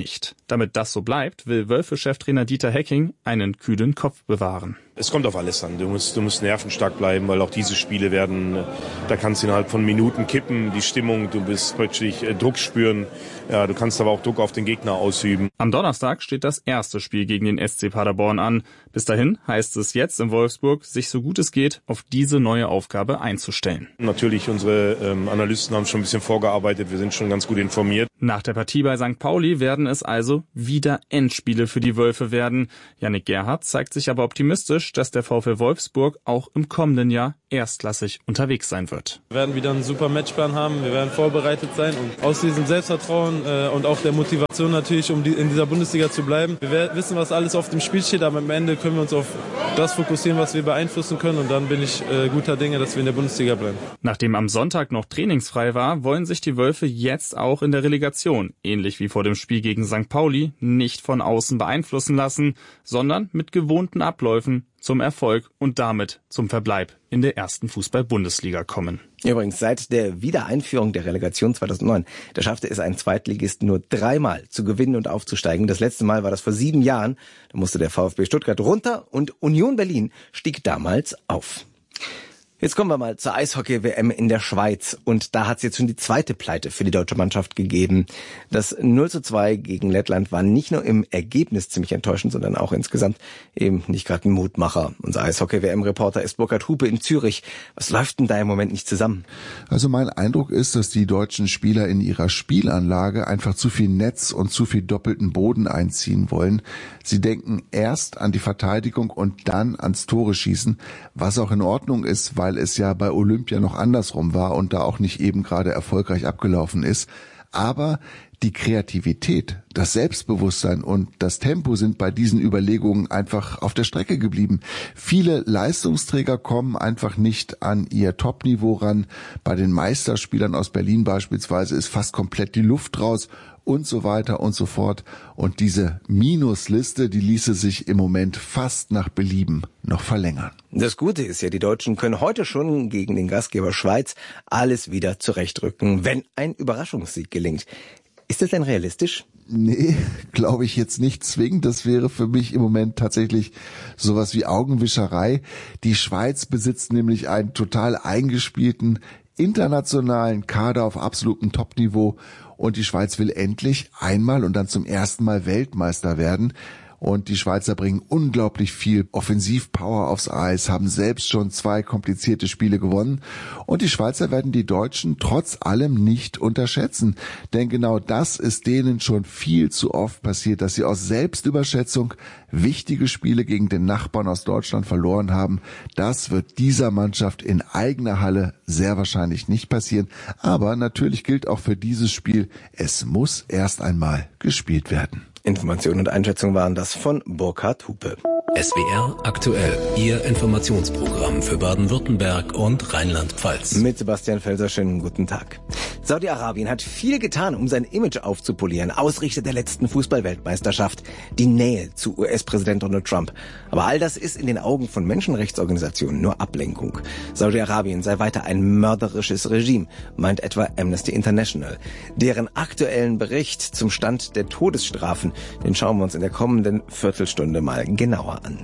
Damit das so bleibt, will Wölfe-Cheftrainer Dieter Hecking einen kühlen Kopf bewahren. Es kommt auf alles an. Du musst nervenstark bleiben, weil auch diese Spiele werden, da kannst du innerhalb von Minuten kippen, die Stimmung, du bist plötzlich Druck spüren. Ja, du kannst aber auch Druck auf den Gegner ausüben. Am Donnerstag steht das erste Spiel gegen den SC Paderborn an. Bis dahin heißt es jetzt in Wolfsburg, sich so gut es geht auf diese neue Aufgabe einzustellen. Natürlich, unsere Analysten haben schon ein bisschen vorgearbeitet, wir sind schon ganz gut informiert. Nach der Partie bei St. Pauli werden es also wieder Endspiele für die Wölfe werden. Yannick Gerhardt zeigt sich aber optimistisch, dass der VfL Wolfsburg auch im kommenden Jahr erstklassig unterwegs sein wird. Wir werden wieder einen super Matchplan haben, wir werden vorbereitet sein und aus diesem Selbstvertrauen und auch der Motivation natürlich, um in dieser Bundesliga zu bleiben. Wir wissen, was alles auf dem Spiel steht, aber am Ende können wir uns auf das fokussieren, was wir beeinflussen können und dann bin ich guter Dinge, dass wir in der Bundesliga bleiben. Nachdem am Sonntag noch trainingsfrei war, wollen sich die Wölfe jetzt auch in der Relegation, ähnlich wie vor dem Spiel gegen St. Pauli, nicht von außen beeinflussen lassen, sondern mit gewohnten Abläufen zum Erfolg und damit zum Verbleib in der ersten Fußball-Bundesliga kommen. Übrigens, seit der Wiedereinführung der Relegation 2009, da schaffte es ein Zweitligist nur 3-mal zu gewinnen und aufzusteigen. Das letzte Mal war das vor 7 Jahren. Da musste der VfB Stuttgart runter und Union Berlin stieg damals auf. Jetzt kommen wir mal zur Eishockey-WM in der Schweiz. Und da hat es jetzt schon die zweite Pleite für die deutsche Mannschaft gegeben. Das 0:2 gegen Lettland war nicht nur im Ergebnis ziemlich enttäuschend, sondern auch insgesamt eben nicht gerade ein Mutmacher. Unser Eishockey-WM-Reporter ist Burkhard Hupe in Zürich. Was läuft denn da im Moment nicht zusammen? Also mein Eindruck ist, dass die deutschen Spieler in ihrer Spielanlage einfach zu viel Netz und zu viel doppelten Boden einziehen wollen. Sie denken erst an die Verteidigung und dann ans Tore schießen, was auch in Ordnung ist, weil es ja bei Olympia noch andersrum war und da auch nicht eben gerade erfolgreich abgelaufen ist. Aber die Kreativität, das Selbstbewusstsein und das Tempo sind bei diesen Überlegungen einfach auf der Strecke geblieben. Viele Leistungsträger kommen einfach nicht an ihr Topniveau ran. Bei den Meisterspielern aus Berlin beispielsweise ist fast komplett die Luft raus und so weiter und so fort. Und diese Minusliste, die ließe sich im Moment fast nach Belieben noch verlängern. Das Gute ist ja, die Deutschen können heute schon gegen den Gastgeber Schweiz alles wieder zurechtrücken, wenn ein Überraschungssieg gelingt. Ist das denn realistisch? Nee, glaube ich jetzt nicht zwingend. Das wäre für mich im Moment tatsächlich sowas wie Augenwischerei. Die Schweiz besitzt nämlich einen total eingespielten internationalen Kader auf absolutem Topniveau und die Schweiz will endlich einmal und dann zum ersten Mal Weltmeister werden. Und die Schweizer bringen unglaublich viel Offensivpower aufs Eis, haben selbst schon 2 komplizierte Spiele gewonnen. Und die Schweizer werden die Deutschen trotz allem nicht unterschätzen. Denn genau das ist denen schon viel zu oft passiert, dass sie aus Selbstüberschätzung wichtige Spiele gegen den Nachbarn aus Deutschland verloren haben. Das wird dieser Mannschaft in eigener Halle sehr wahrscheinlich nicht passieren. Aber natürlich gilt auch für dieses Spiel, es muss erst einmal gespielt werden. Informationen und Einschätzungen waren das von Burkhard Hupe. SWR aktuell, Ihr Informationsprogramm für Baden-Württemberg und Rheinland-Pfalz. Mit Sebastian Felser, schönen guten Tag. Saudi-Arabien hat viel getan, um sein Image aufzupolieren. Ausrichter der letzten Fußball-Weltmeisterschaft. Die Nähe zu US-Präsident Donald Trump. Aber all das ist in den Augen von Menschenrechtsorganisationen nur Ablenkung. Saudi-Arabien sei weiter ein mörderisches Regime, meint etwa Amnesty International. Deren aktuellen Bericht zum Stand der Todesstrafen, den schauen wir uns in der kommenden Viertelstunde mal genauer an.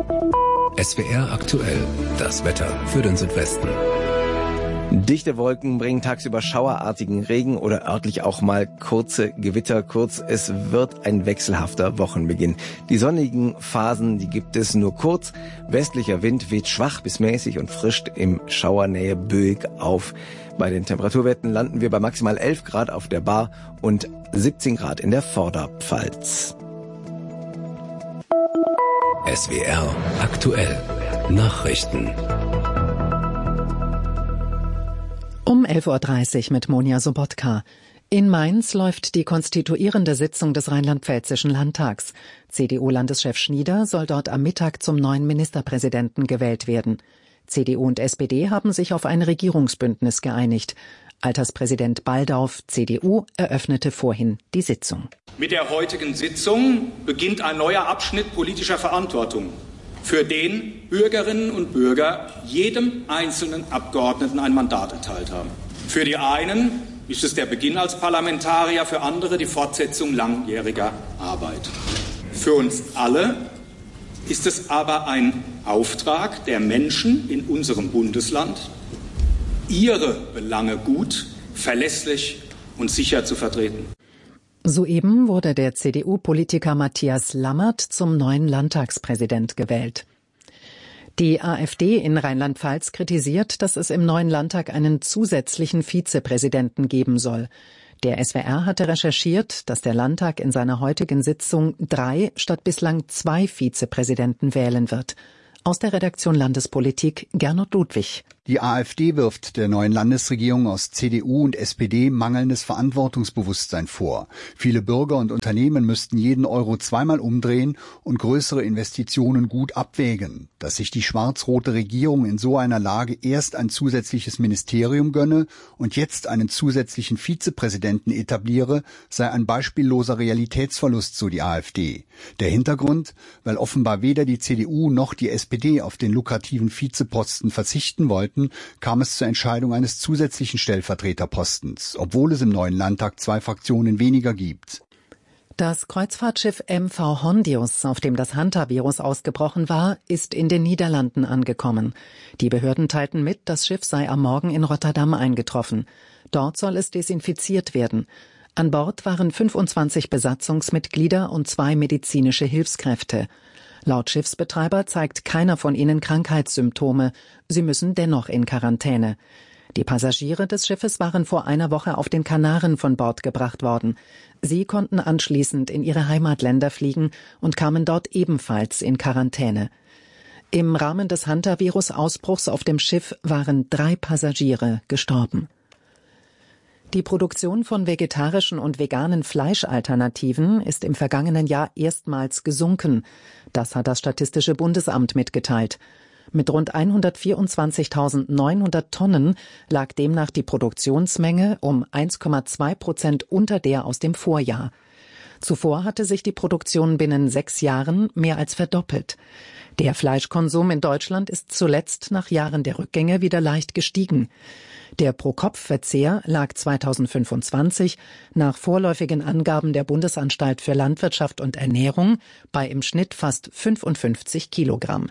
SWR aktuell, das Wetter für den Südwesten. Dichte Wolken bringen tagsüber schauerartigen Regen oder örtlich auch mal kurze Gewitter. Kurz, es wird ein wechselhafter Wochenbeginn. Die sonnigen Phasen, die gibt es nur kurz. Westlicher Wind weht schwach bis mäßig und frischt im Schauernähe böig auf. Bei den Temperaturwerten landen wir bei maximal 11 Grad auf der Bar und 17 Grad in der Vorderpfalz. SWR aktuell, Nachrichten. Um 11.30 Uhr mit Monja Sobotka. In Mainz läuft die konstituierende Sitzung des Rheinland-Pfälzischen Landtags. CDU-Landeschef Schnieder soll dort am Mittag zum neuen Ministerpräsidenten gewählt werden. CDU und SPD haben sich auf ein Regierungsbündnis geeinigt. Alterspräsident Baldauf, CDU, eröffnete vorhin die Sitzung. Mit der heutigen Sitzung beginnt ein neuer Abschnitt politischer Verantwortung, für den Bürgerinnen und Bürger jedem einzelnen Abgeordneten ein Mandat erteilt haben. Für die einen ist es der Beginn als Parlamentarier, für andere die Fortsetzung langjähriger Arbeit. Für uns alle ist es aber ein Auftrag der Menschen in unserem Bundesland, ihre Belange gut, verlässlich und sicher zu vertreten. Soeben wurde der CDU-Politiker Matthias Lammert zum neuen Landtagspräsident gewählt. Die AfD in Rheinland-Pfalz kritisiert, dass es im neuen Landtag einen zusätzlichen Vizepräsidenten geben soll. Der SWR hatte recherchiert, dass der Landtag in seiner heutigen Sitzung 3 statt bislang 2 Vizepräsidenten wählen wird. Aus der Redaktion Landespolitik Gernot Ludwig. Die AfD wirft der neuen Landesregierung aus CDU und SPD mangelndes Verantwortungsbewusstsein vor. Viele Bürger und Unternehmen müssten jeden Euro zweimal umdrehen und größere Investitionen gut abwägen. Dass sich die schwarz-rote Regierung in so einer Lage erst ein zusätzliches Ministerium gönne und jetzt einen zusätzlichen Vizepräsidenten etabliere, sei ein beispielloser Realitätsverlust, so die AfD. Der Hintergrund, weil offenbar weder die CDU noch die SPD auf den lukrativen Vizeposten verzichten wollten, kam es zur Entscheidung eines zusätzlichen Stellvertreterpostens, obwohl es im neuen Landtag 2 Fraktionen weniger gibt. Das Kreuzfahrtschiff MV Hondius, auf dem das Hantavirus ausgebrochen war, ist in den Niederlanden angekommen. Die Behörden teilten mit, das Schiff sei am Morgen in Rotterdam eingetroffen. Dort soll es desinfiziert werden. An Bord waren 25 Besatzungsmitglieder und 2 medizinische Hilfskräfte. Laut Schiffsbetreiber zeigt keiner von ihnen Krankheitssymptome. Sie müssen dennoch in Quarantäne. Die Passagiere des Schiffes waren vor einer Woche auf den Kanaren von Bord gebracht worden. Sie konnten anschließend in ihre Heimatländer fliegen und kamen dort ebenfalls in Quarantäne. Im Rahmen des Hantavirus-Ausbruchs auf dem Schiff waren 3 Passagiere gestorben. Die Produktion von vegetarischen und veganen Fleischalternativen ist im vergangenen Jahr erstmals gesunken. Das hat das Statistische Bundesamt mitgeteilt. Mit rund 124.900 Tonnen lag demnach die Produktionsmenge um 1,2% unter der aus dem Vorjahr. Zuvor hatte sich die Produktion binnen 6 Jahren mehr als verdoppelt. Der Fleischkonsum in Deutschland ist zuletzt nach Jahren der Rückgänge wieder leicht gestiegen. Der Pro-Kopf-Verzehr lag 2025 nach vorläufigen Angaben der Bundesanstalt für Landwirtschaft und Ernährung bei im Schnitt fast 55 Kilogramm.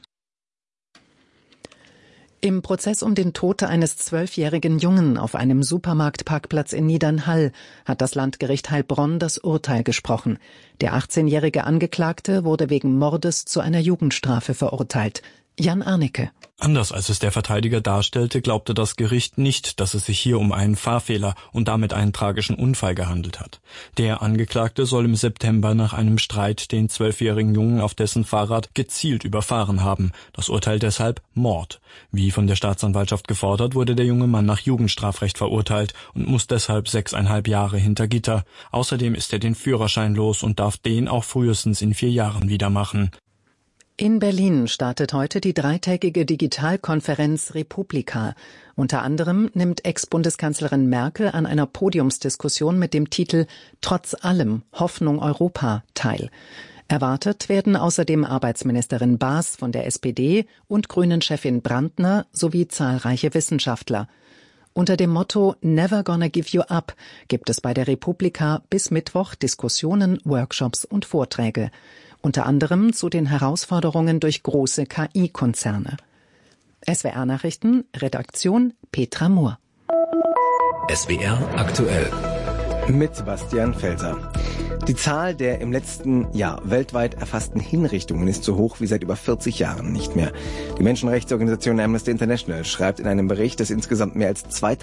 Im Prozess um den Tod eines 12-jährigen Jungen auf einem Supermarktparkplatz in Niedernhall hat das Landgericht Heilbronn das Urteil gesprochen. Der 18-jährige Angeklagte wurde wegen Mordes zu einer Jugendstrafe verurteilt. Jan Arnecke. Anders als es der Verteidiger darstellte, glaubte das Gericht nicht, dass es sich hier um einen Fahrfehler und damit einen tragischen Unfall gehandelt hat. Der Angeklagte soll im September nach einem Streit den 12-jährigen Jungen auf dessen Fahrrad gezielt überfahren haben. Das Urteil deshalb Mord. Wie von der Staatsanwaltschaft gefordert, wurde der junge Mann nach Jugendstrafrecht verurteilt und muss deshalb 6,5 Jahre hinter Gitter. Außerdem ist er den Führerschein los und darf den auch frühestens in 4 Jahren wieder machen. In Berlin startet heute die 3-tägige Digitalkonferenz Republika. Unter anderem nimmt Ex-Bundeskanzlerin Merkel an einer Podiumsdiskussion mit dem Titel »Trotz allem Hoffnung Europa« teil. Erwartet werden außerdem Arbeitsministerin Baas von der SPD und Grünen-Chefin Brandner sowie zahlreiche Wissenschaftler. Unter dem Motto »Never gonna give you up« gibt es bei der Republika bis Mittwoch Diskussionen, Workshops und Vorträge. Unter anderem zu den Herausforderungen durch große KI-Konzerne. SWR-Nachrichten, Redaktion Petra Mohr. SWR aktuell. Mit Sebastian Felser. Die Zahl der im letzten Jahr weltweit erfassten Hinrichtungen ist so hoch wie seit über 40 Jahren nicht mehr. Die Menschenrechtsorganisation Amnesty International schreibt in einem Bericht, dass insgesamt mehr als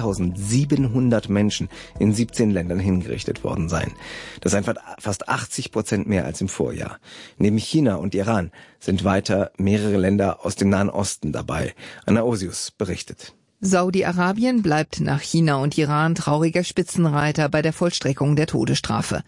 2700 Menschen in 17 Ländern hingerichtet worden seien. Das seien fast 80% mehr als im Vorjahr. Neben China und Iran sind weiter mehrere Länder aus dem Nahen Osten dabei. Anna Osius berichtet. Saudi-Arabien bleibt nach China und Iran trauriger Spitzenreiter bei der Vollstreckung der Todesstrafe.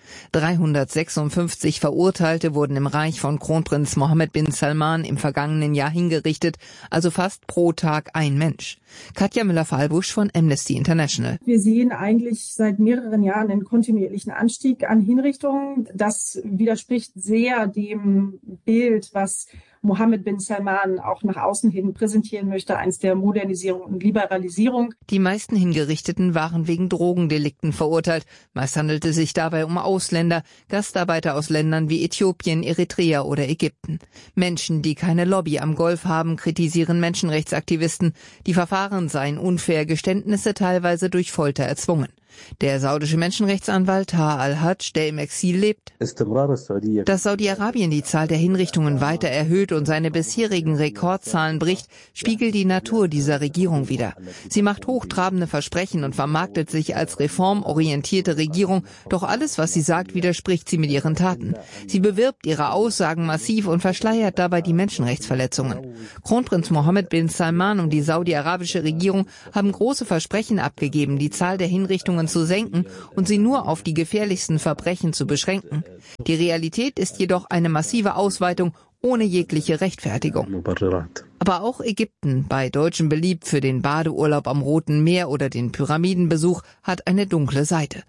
356 Verurteilte wurden im Reich von Kronprinz Mohammed bin Salman im vergangenen Jahr hingerichtet, also fast pro Tag ein Mensch. Katja Müller-Fahlbusch von Amnesty International. Wir sehen eigentlich seit mehreren Jahren einen kontinuierlichen Anstieg an Hinrichtungen. Das widerspricht sehr dem Bild, was Mohammed bin Salman auch nach außen hin präsentieren möchte, eins der Modernisierung und Liberalisierung. Die meisten Hingerichteten waren wegen Drogendelikten verurteilt. Meist handelte es sich dabei um Ausländer, Gastarbeiter aus Ländern wie Äthiopien, Eritrea oder Ägypten. Menschen, die keine Lobby am Golf haben, kritisieren Menschenrechtsaktivisten. Die Verfahren seien unfair, Geständnisse teilweise durch Folter erzwungen. Der saudische Menschenrechtsanwalt Taha al-Hajj, der im Exil lebt, dass Saudi-Arabien die Zahl der Hinrichtungen weiter erhöht und seine bisherigen Rekordzahlen bricht, spiegelt die Natur dieser Regierung wider. Sie macht hochtrabende Versprechen und vermarktet sich als reformorientierte Regierung, doch alles, was sie sagt, widerspricht sie mit ihren Taten. Sie bewirbt ihre Aussagen massiv und verschleiert dabei die Menschenrechtsverletzungen. Kronprinz Mohammed bin Salman und die saudi-arabische Regierung haben große Versprechen abgegeben, die Zahl der Hinrichtungen zu senken und sie nur auf die gefährlichsten Verbrechen zu beschränken. Die Realität ist jedoch eine massive Ausweitung ohne jegliche Rechtfertigung. Aber auch Ägypten, bei Deutschen beliebt für den Badeurlaub am Roten Meer oder den Pyramidenbesuch, hat eine dunkle Seite.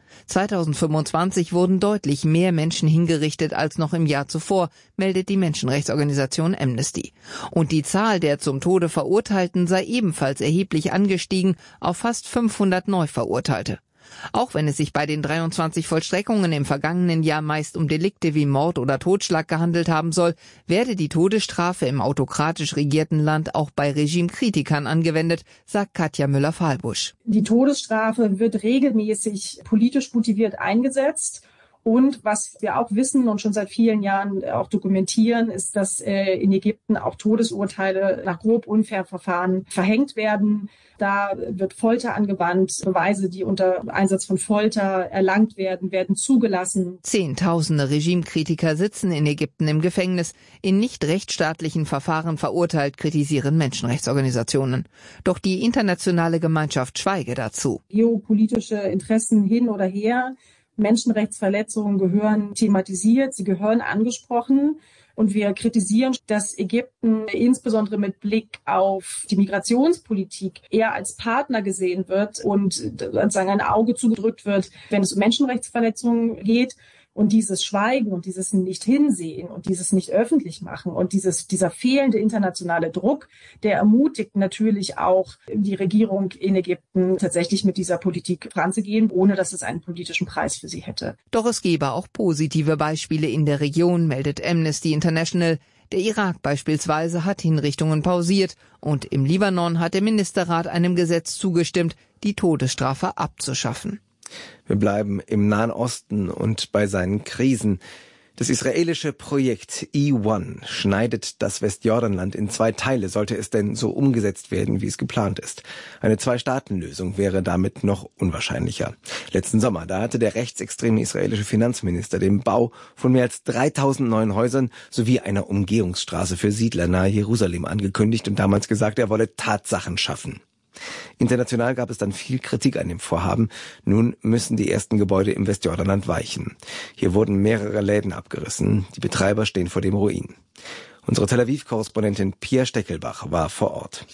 2025 wurden deutlich mehr Menschen hingerichtet als noch im Jahr zuvor, meldet die Menschenrechtsorganisation Amnesty. Und die Zahl der zum Tode Verurteilten sei ebenfalls erheblich angestiegen auf fast 500 Neuverurteilte. Auch wenn es sich bei den 23 Vollstreckungen im vergangenen Jahr meist um Delikte wie Mord oder Totschlag gehandelt haben soll, werde die Todesstrafe im autokratisch regierten Land auch bei Regimekritikern angewendet, sagt Katja Müller-Fahlbusch. Die Todesstrafe wird regelmäßig politisch motiviert eingesetzt. Und was wir auch wissen und schon seit vielen Jahren auch dokumentieren, ist, dass in Ägypten auch Todesurteile nach grob unfairen Verfahren verhängt werden. Da wird Folter angewandt. Beweise, die unter Einsatz von Folter erlangt werden, werden zugelassen. Zehntausende Regimekritiker sitzen in Ägypten im Gefängnis. In nicht rechtsstaatlichen Verfahren verurteilt, kritisieren Menschenrechtsorganisationen. Doch die internationale Gemeinschaft schweige dazu. Geopolitische Interessen hin oder her. Menschenrechtsverletzungen gehören thematisiert, sie gehören angesprochen. Und wir kritisieren, dass Ägypten insbesondere mit Blick auf die Migrationspolitik eher als Partner gesehen wird und sozusagen ein Auge zugedrückt wird, wenn es um Menschenrechtsverletzungen geht. Und dieses Schweigen und dieses Nicht-Hinsehen und dieses Nicht-Öffentlich machen und dieser fehlende internationale Druck, der ermutigt natürlich auch die Regierung in Ägypten tatsächlich mit dieser Politik voranzugehen, ohne dass es einen politischen Preis für sie hätte. Doch es gebe auch positive Beispiele in der Region, meldet Amnesty International. Der Irak beispielsweise hat Hinrichtungen pausiert und im Libanon hat der Ministerrat einem Gesetz zugestimmt, die Todesstrafe abzuschaffen. Wir bleiben im Nahen Osten und bei seinen Krisen. Das israelische Projekt E1 schneidet das Westjordanland in 2 Teile, sollte es denn so umgesetzt werden, wie es geplant ist. Eine 2-Staaten-Lösung wäre damit noch unwahrscheinlicher. Letzten Sommer, da hatte der rechtsextreme israelische Finanzminister den Bau von mehr als 3000 neuen Häusern sowie einer Umgehungsstraße für Siedler nahe Jerusalem angekündigt und damals gesagt, er wolle Tatsachen schaffen. International gab es dann viel Kritik an dem Vorhaben. Nun müssen die ersten Gebäude im Westjordanland weichen. Hier wurden mehrere Läden abgerissen. Die Betreiber stehen vor dem Ruin. Unsere Tel Aviv-Korrespondentin Pia Steckelbach war vor Ort.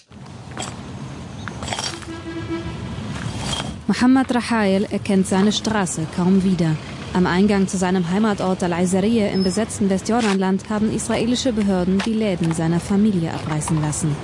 Mohammed Rahael erkennt seine Straße kaum wieder. Am Eingang zu seinem Heimatort Al-Aizarieh im besetzten Westjordanland haben israelische Behörden die Läden seiner Familie abreißen lassen.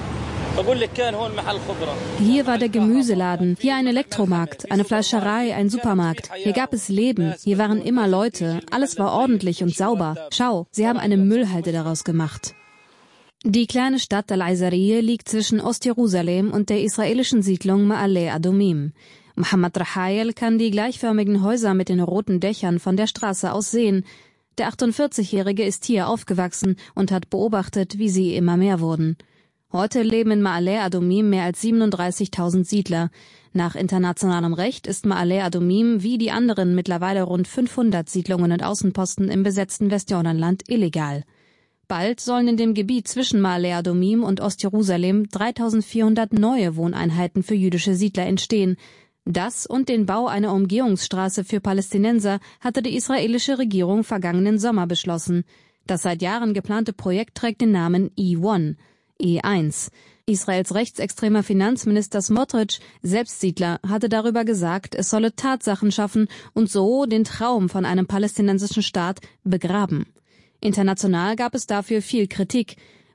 Hier war der Gemüseladen, hier ein Elektromarkt, eine Fleischerei, ein Supermarkt. Hier gab es Leben, hier waren immer Leute, alles war ordentlich und sauber. Schau, sie haben eine Müllhalde daraus gemacht. Die kleine Stadt Al-Aizarieh liegt zwischen Ostjerusalem und der israelischen Siedlung Ma'ale Adumim. Mohammed Rahael kann die gleichförmigen Häuser mit den roten Dächern von der Straße aus sehen. Der 48-Jährige ist hier aufgewachsen und hat beobachtet, wie sie immer mehr wurden. Heute leben in Ma'ale Adumim mehr als 37.000 Siedler. Nach internationalem Recht ist Ma'ale Adumim wie die anderen mittlerweile rund 500 Siedlungen und Außenposten im besetzten Westjordanland illegal. Bald sollen in dem Gebiet zwischen Ma'ale Adumim und Ostjerusalem 3.400 neue Wohneinheiten für jüdische Siedler entstehen. Das und den Bau einer Umgehungsstraße für Palästinenser hatte die israelische Regierung vergangenen Sommer beschlossen. Das seit Jahren geplante Projekt trägt den Namen E1. Israels rechtsextremer Finanzminister Smotrich, Selbstsiedler, hatte darüber gesagt, es solle Tatsachen schaffen und so den Traum von einem palästinensischen Staat begraben. International gab es dafür viel Kritik.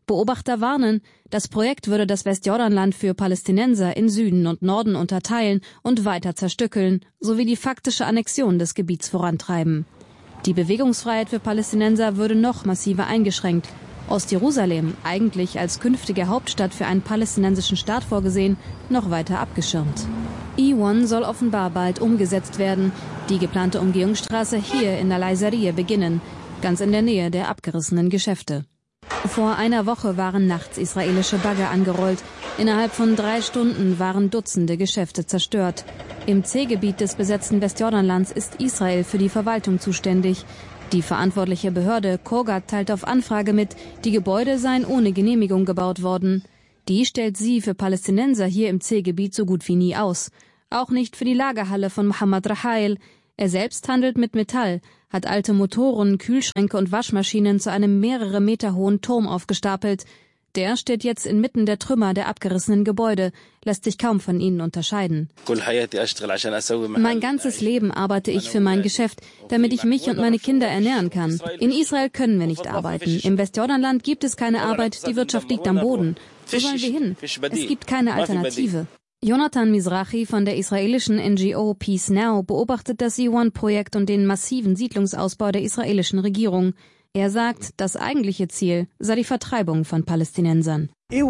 Beobachter warnen, das Projekt würde das Westjordanland für Palästinenser in Süden und Norden unterteilen und weiter zerstückeln, sowie die faktische Annexion des Gebiets vorantreiben. Die Bewegungsfreiheit für Palästinenser würde noch massiver eingeschränkt. Ostjerusalem, eigentlich als künftige Hauptstadt für einen palästinensischen Staat vorgesehen, noch weiter abgeschirmt. E1 soll offenbar bald umgesetzt werden. Die geplante Umgehungsstraße hier in Al-Aizarieh beginnen, ganz in der Nähe der abgerissenen Geschäfte. Vor einer Woche waren nachts israelische Bagger angerollt. Innerhalb von 3 Stunden waren Dutzende Geschäfte zerstört. Im C-Gebiet des besetzten Westjordanlands ist Israel für die Verwaltung zuständig. Die verantwortliche Behörde Kogat teilt auf Anfrage mit, die Gebäude seien ohne Genehmigung gebaut worden. Die stellt sie für Palästinenser hier im C-Gebiet so gut wie nie aus. Auch nicht für die Lagerhalle von Mohammed Rahael. Er selbst handelt mit Metall, hat alte Motoren, Kühlschränke und Waschmaschinen zu einem mehrere Meter hohen Turm aufgestapelt. Der steht jetzt inmitten der Trümmer der abgerissenen Gebäude, lässt sich kaum von ihnen unterscheiden. Mein ganzes Leben arbeite ich für mein Geschäft, damit ich mich und meine Kinder ernähren kann. In Israel können wir nicht arbeiten. Im Westjordanland gibt es keine Arbeit, die Wirtschaft liegt am Boden. Wo sollen wir hin? Es gibt keine Alternative. Jonathan Mizrahi von der israelischen NGO Peace Now beobachtet das E1-Projekt und den massiven Siedlungsausbau der israelischen Regierung. Er sagt, das eigentliche Ziel sei die Vertreibung von Palästinensern.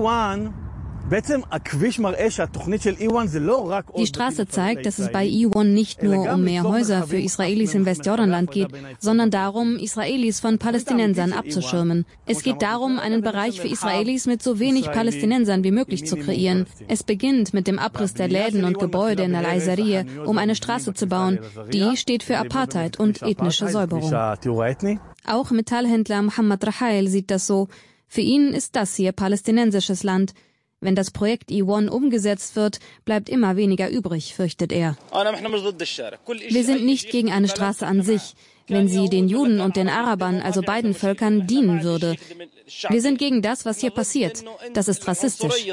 Die Straße zeigt, dass es bei E1 nicht nur um mehr Häuser für Israelis im Westjordanland geht, sondern darum, Israelis von Palästinensern abzuschirmen. Es geht darum, einen Bereich für Israelis mit so wenig Palästinensern wie möglich zu kreieren. Es beginnt mit dem Abriss der Läden und Gebäude in Al-Aizarieh, um eine Straße zu bauen. Die steht für Apartheid und ethnische Säuberung. Auch Metallhändler Mohammed Rahael sieht das so. Für ihn ist das hier palästinensisches Land. Wenn das Projekt E1 umgesetzt wird, bleibt immer weniger übrig, fürchtet er. Wir sind nicht gegen eine Straße an sich, wenn sie den Juden und den Arabern, also beiden Völkern, dienen würde. Wir sind gegen das, was hier passiert. Das ist rassistisch.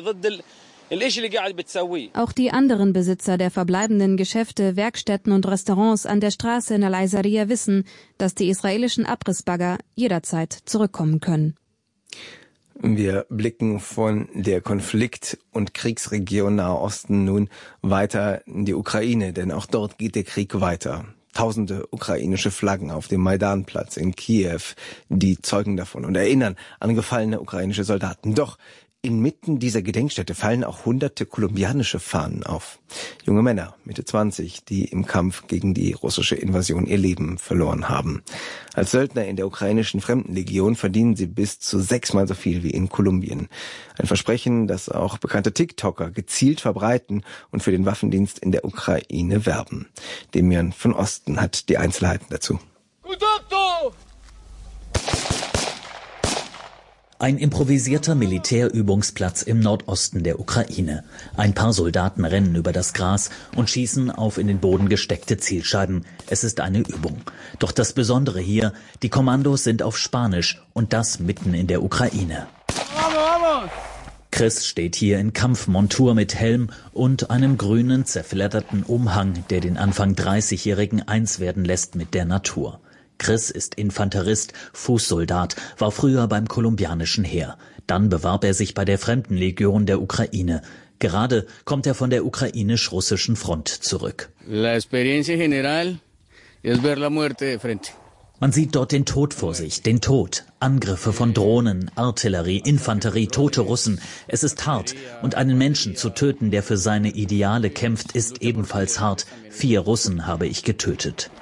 Auch die anderen Besitzer der verbleibenden Geschäfte, Werkstätten und Restaurants an der Straße in Al-Aizarieh wissen, dass die israelischen Abrissbagger jederzeit zurückkommen können. Wir blicken von der Konflikt- und Kriegsregion Nahe Osten nun weiter in die Ukraine, denn auch dort geht der Krieg weiter. Tausende ukrainische Flaggen auf dem Maidanplatz in Kiew, die zeugen davon und erinnern an gefallene ukrainische Soldaten. Doch inmitten dieser Gedenkstätte fallen auch hunderte kolumbianische Fahnen auf. Junge Männer, Mitte 20, die im Kampf gegen die russische Invasion ihr Leben verloren haben. Als Söldner in der ukrainischen Fremdenlegion verdienen sie bis zu 6-mal so viel wie in Kolumbien. Ein Versprechen, das auch bekannte TikToker gezielt verbreiten und für den Waffendienst in der Ukraine werben. Demian von Osten hat die Einzelheiten dazu. Ein improvisierter Militärübungsplatz im Nordosten der Ukraine. Ein paar Soldaten rennen über das Gras und schießen auf in den Boden gesteckte Zielscheiben. Es ist eine Übung. Doch das Besondere hier, die Kommandos sind auf Spanisch und das mitten in der Ukraine. Chris steht hier in Kampfmontur mit Helm und einem grünen, zerfledderten Umhang, der den Anfang 30-Jährigen eins werden lässt mit der Natur. Chris ist Infanterist, Fußsoldat, war früher beim kolumbianischen Heer. Dann bewarb er sich bei der Fremdenlegion der Ukraine. Gerade kommt er von der ukrainisch-russischen Front zurück. Man sieht dort den Tod vor sich, den Tod. Angriffe von Drohnen, Artillerie, Infanterie, tote Russen. Es ist hart. Und einen Menschen zu töten, der für seine Ideale kämpft, ist ebenfalls hart. 4 Russen habe ich getötet.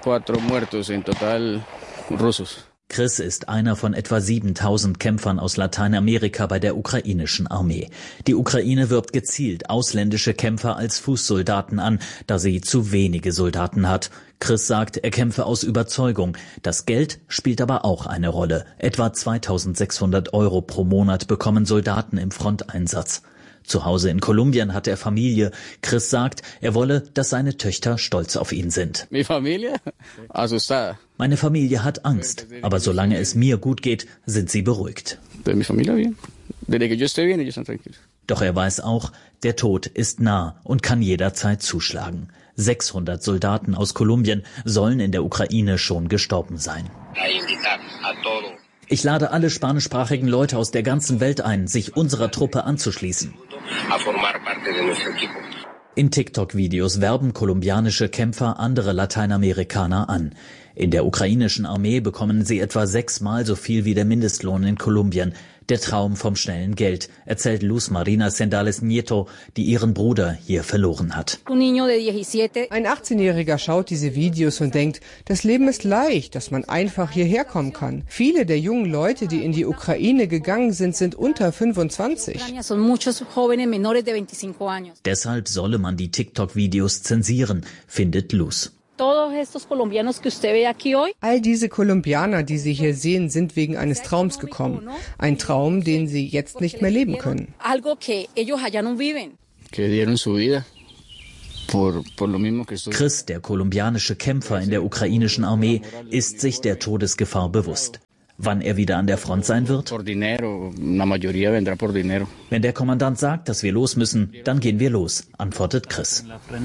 Chris ist einer von etwa 7.000 Kämpfern aus Lateinamerika bei der ukrainischen Armee. Die Ukraine wirbt gezielt ausländische Kämpfer als Fußsoldaten an, da sie zu wenige Soldaten hat. Chris sagt, er kämpfe aus Überzeugung. Das Geld spielt aber auch eine Rolle. Etwa 2.600 € pro Monat bekommen Soldaten im Fronteinsatz. Zu Hause in Kolumbien hat er Familie. Chris sagt, er wolle, dass seine Töchter stolz auf ihn sind. Meine Familie hat Angst, aber solange es mir gut geht, sind sie beruhigt. Doch er weiß auch, der Tod ist nah und kann jederzeit zuschlagen. 600 Soldaten aus Kolumbien sollen in der Ukraine schon gestorben sein. Ich lade alle spanischsprachigen Leute aus der ganzen Welt ein, sich unserer Truppe anzuschließen. In TikTok-Videos werben kolumbianische Kämpfer andere Lateinamerikaner an. In der ukrainischen Armee bekommen sie etwa 6-mal so viel wie der Mindestlohn in Kolumbien. Der Traum vom schnellen Geld, erzählt Luz Marina Sendales Nieto, die ihren Bruder hier verloren hat. Ein 18-Jähriger schaut diese Videos und denkt, das Leben ist leicht, dass man einfach hierher kommen kann. Viele der jungen Leute, die in die Ukraine gegangen sind, sind unter 25. Deshalb solle man die TikTok-Videos zensieren, findet Luz. All diese Kolumbianer, die Sie hier sehen, sind wegen eines Traums gekommen. Ein Traum, den sie jetzt nicht mehr leben können. Chris, der kolumbianische Kämpfer in der ukrainischen Armee, ist sich der Todesgefahr bewusst. Wann er wieder an der Front sein wird? Wenn der Kommandant sagt, dass wir los müssen, dann gehen wir los, antwortet Chris.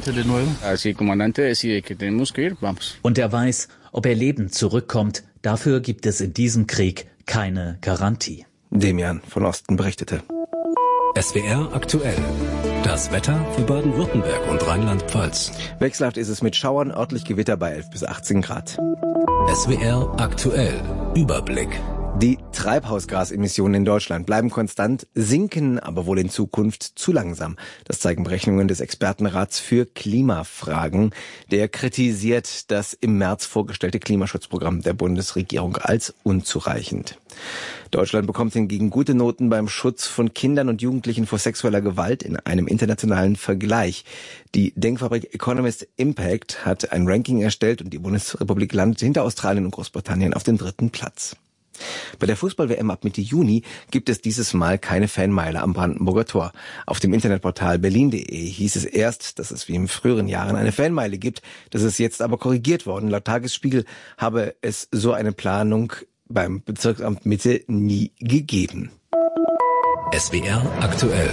Und er weiß, ob er lebend zurückkommt, dafür gibt es in diesem Krieg keine Garantie. Demian von Osten berichtete. SWR aktuell. Das Wetter für Baden-Württemberg und Rheinland-Pfalz. Wechselhaft ist es mit Schauern, örtlich Gewitter bei 11 bis 18 Grad. SWR aktuell. Überblick. Die Treibhausgasemissionen in Deutschland bleiben konstant, sinken aber wohl in Zukunft zu langsam. Das zeigen Berechnungen des Expertenrats für Klimafragen. Der kritisiert das im März vorgestellte Klimaschutzprogramm der Bundesregierung als unzureichend. Deutschland bekommt hingegen gute Noten beim Schutz von Kindern und Jugendlichen vor sexueller Gewalt in einem internationalen Vergleich. Die Denkfabrik Economist Impact hat ein Ranking erstellt und die Bundesrepublik landet hinter Australien und Großbritannien auf dem 3. Platz. Bei der Fußball-WM ab Mitte Juni gibt es dieses Mal keine Fanmeile am Brandenburger Tor. Auf dem Internetportal berlin.de hieß es erst, dass es wie in früheren Jahren eine Fanmeile gibt. Das ist jetzt aber korrigiert worden. Laut Tagesspiegel habe es so eine Planung beim Bezirksamt Mitte nie gegeben. SWR aktuell.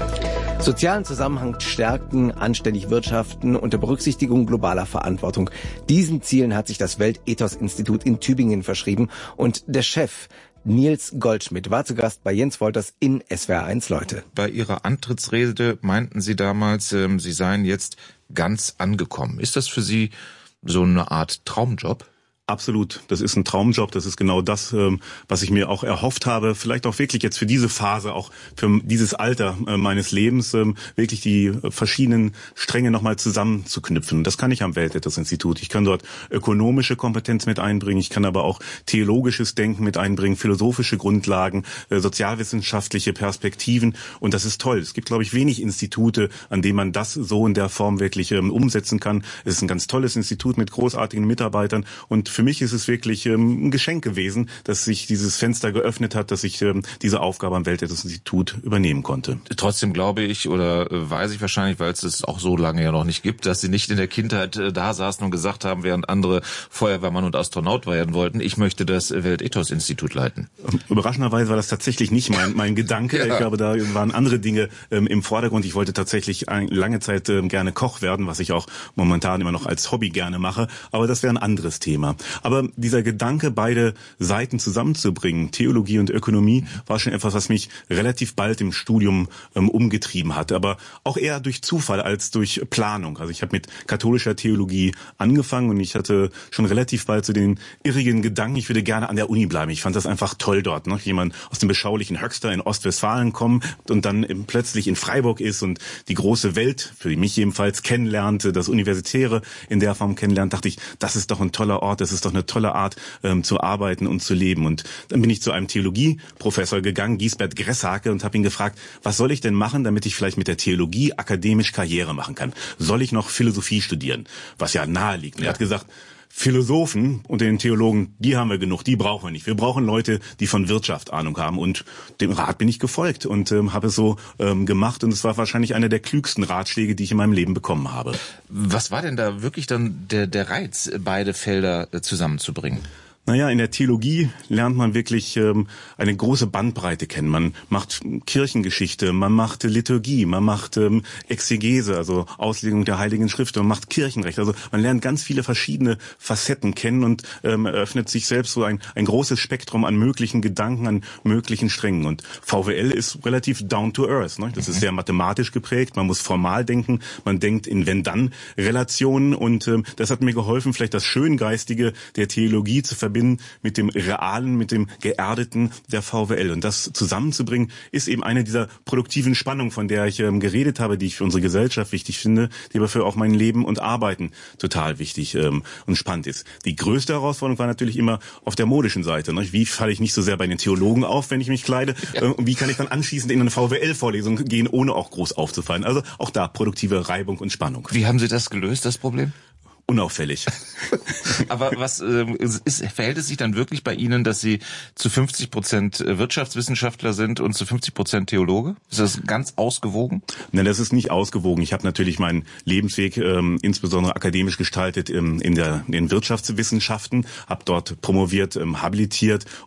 Sozialen Zusammenhang stärken, anständig wirtschaften unter Berücksichtigung globaler Verantwortung. Diesen Zielen hat sich das Weltethos-Institut in Tübingen verschrieben und der Chef Nils Goldschmidt war zu Gast bei Jens Wolters in SWR1 Leute. Bei Ihrer Antrittsrede meinten Sie damals, Sie seien jetzt ganz angekommen. Ist das für Sie so eine Art Traumjob? Absolut, das ist ein Traumjob, das ist genau das, was ich mir auch erhofft habe, vielleicht auch wirklich jetzt für diese Phase, auch für dieses Alter meines Lebens, wirklich die verschiedenen Stränge nochmal zusammenzuknüpfen. Das kann ich am Weltethos-Institut. Ich kann dort ökonomische Kompetenz mit einbringen, ich kann aber auch theologisches Denken mit einbringen, philosophische Grundlagen, sozialwissenschaftliche Perspektiven und das ist toll. Es gibt, glaube ich, wenig Institute, an denen man das so in der Form wirklich umsetzen kann. Es ist ein ganz tolles Institut mit großartigen Mitarbeitern und für mich ist es wirklich ein Geschenk gewesen, dass sich dieses Fenster geöffnet hat, dass ich diese Aufgabe am Weltethos-Institut übernehmen konnte. Trotzdem glaube ich oder weiß ich wahrscheinlich, weil es es auch so lange ja noch nicht gibt, dass Sie nicht in der Kindheit da saßen und gesagt haben, während andere Feuerwehrmann und Astronaut werden wollten, ich möchte das Weltethos-Institut leiten. Überraschenderweise war das tatsächlich nicht mein Gedanke. Ja. Ich glaube, da waren andere Dinge im Vordergrund. Ich wollte tatsächlich lange Zeit gerne Koch werden, was ich auch momentan immer noch als Hobby gerne mache. Aber das wäre ein anderes Thema. Aber dieser Gedanke, beide Seiten zusammenzubringen, Theologie und Ökonomie, war schon etwas, was mich relativ bald im Studium umgetrieben hat. Aber auch eher durch Zufall als durch Planung. Also ich habe mit katholischer Theologie angefangen und ich hatte schon relativ bald so den irrigen Gedanken, ich würde gerne an der Uni bleiben. Ich fand das einfach toll dort. Ne? Jemand aus dem beschaulichen Höxter in Ostwestfalen kommen und dann plötzlich in Freiburg ist und die große Welt, für mich jedenfalls, kennenlernte, das Universitäre in der Form kennenlernt, dachte ich, das ist doch ein toller Ort, das ist doch eine tolle Art zu arbeiten und zu leben. Und dann bin ich zu einem Theologieprofessor gegangen, Giesbert Gressake, und habe ihn gefragt, was soll ich denn machen, damit ich vielleicht mit der Theologie akademisch Karriere machen kann? Soll ich noch Philosophie studieren? Was ja nahe liegt. Und er hat gesagt, Philosophen und den Theologen, die haben wir genug, die brauchen wir nicht. Wir brauchen Leute, die von Wirtschaft Ahnung haben. Und dem Rat bin ich gefolgt und habe es so gemacht. Und es war wahrscheinlich einer der klügsten Ratschläge, die ich in meinem Leben bekommen habe. Was war denn da wirklich dann der Reiz, beide Felder zusammenzubringen? Naja, in der Theologie lernt man wirklich eine große Bandbreite kennen. Man macht Kirchengeschichte, man macht Liturgie, man macht Exegese, also Auslegung der Heiligen Schrift, man macht Kirchenrecht. Also man lernt ganz viele verschiedene Facetten kennen und eröffnet sich selbst so ein großes Spektrum an möglichen Gedanken, an möglichen Strängen. Und VWL ist relativ down to earth. Ne? Das ist sehr mathematisch geprägt, man muss formal denken, man denkt in Wenn-Dann-Relationen und das hat mir geholfen, vielleicht das Schöngeistige der Theologie zu verbinden mit dem Realen, mit dem Geerdeten der VWL. Und das zusammenzubringen, ist eben eine dieser produktiven Spannungen, von der ich geredet habe, die ich für unsere Gesellschaft wichtig finde, die aber für auch mein Leben und Arbeiten total wichtig und spannend ist. Die größte Herausforderung war natürlich immer auf der modischen Seite. Ne? Wie falle ich nicht so sehr bei den Theologen auf, wenn ich mich kleide? Und wie kann ich dann anschließend in eine VWL-Vorlesung gehen, ohne auch groß aufzufallen? Also auch da produktive Reibung und Spannung. Wie haben Sie das gelöst, das Problem? Unauffällig. Aber was verhält es sich dann wirklich bei Ihnen, dass Sie zu 50% Wirtschaftswissenschaftler sind und zu 50% Theologe? Ist das ganz ausgewogen? Nein, das ist nicht ausgewogen. Ich habe natürlich meinen Lebensweg insbesondere akademisch gestaltet in den Wirtschaftswissenschaften, habe dort promoviert, habilitiert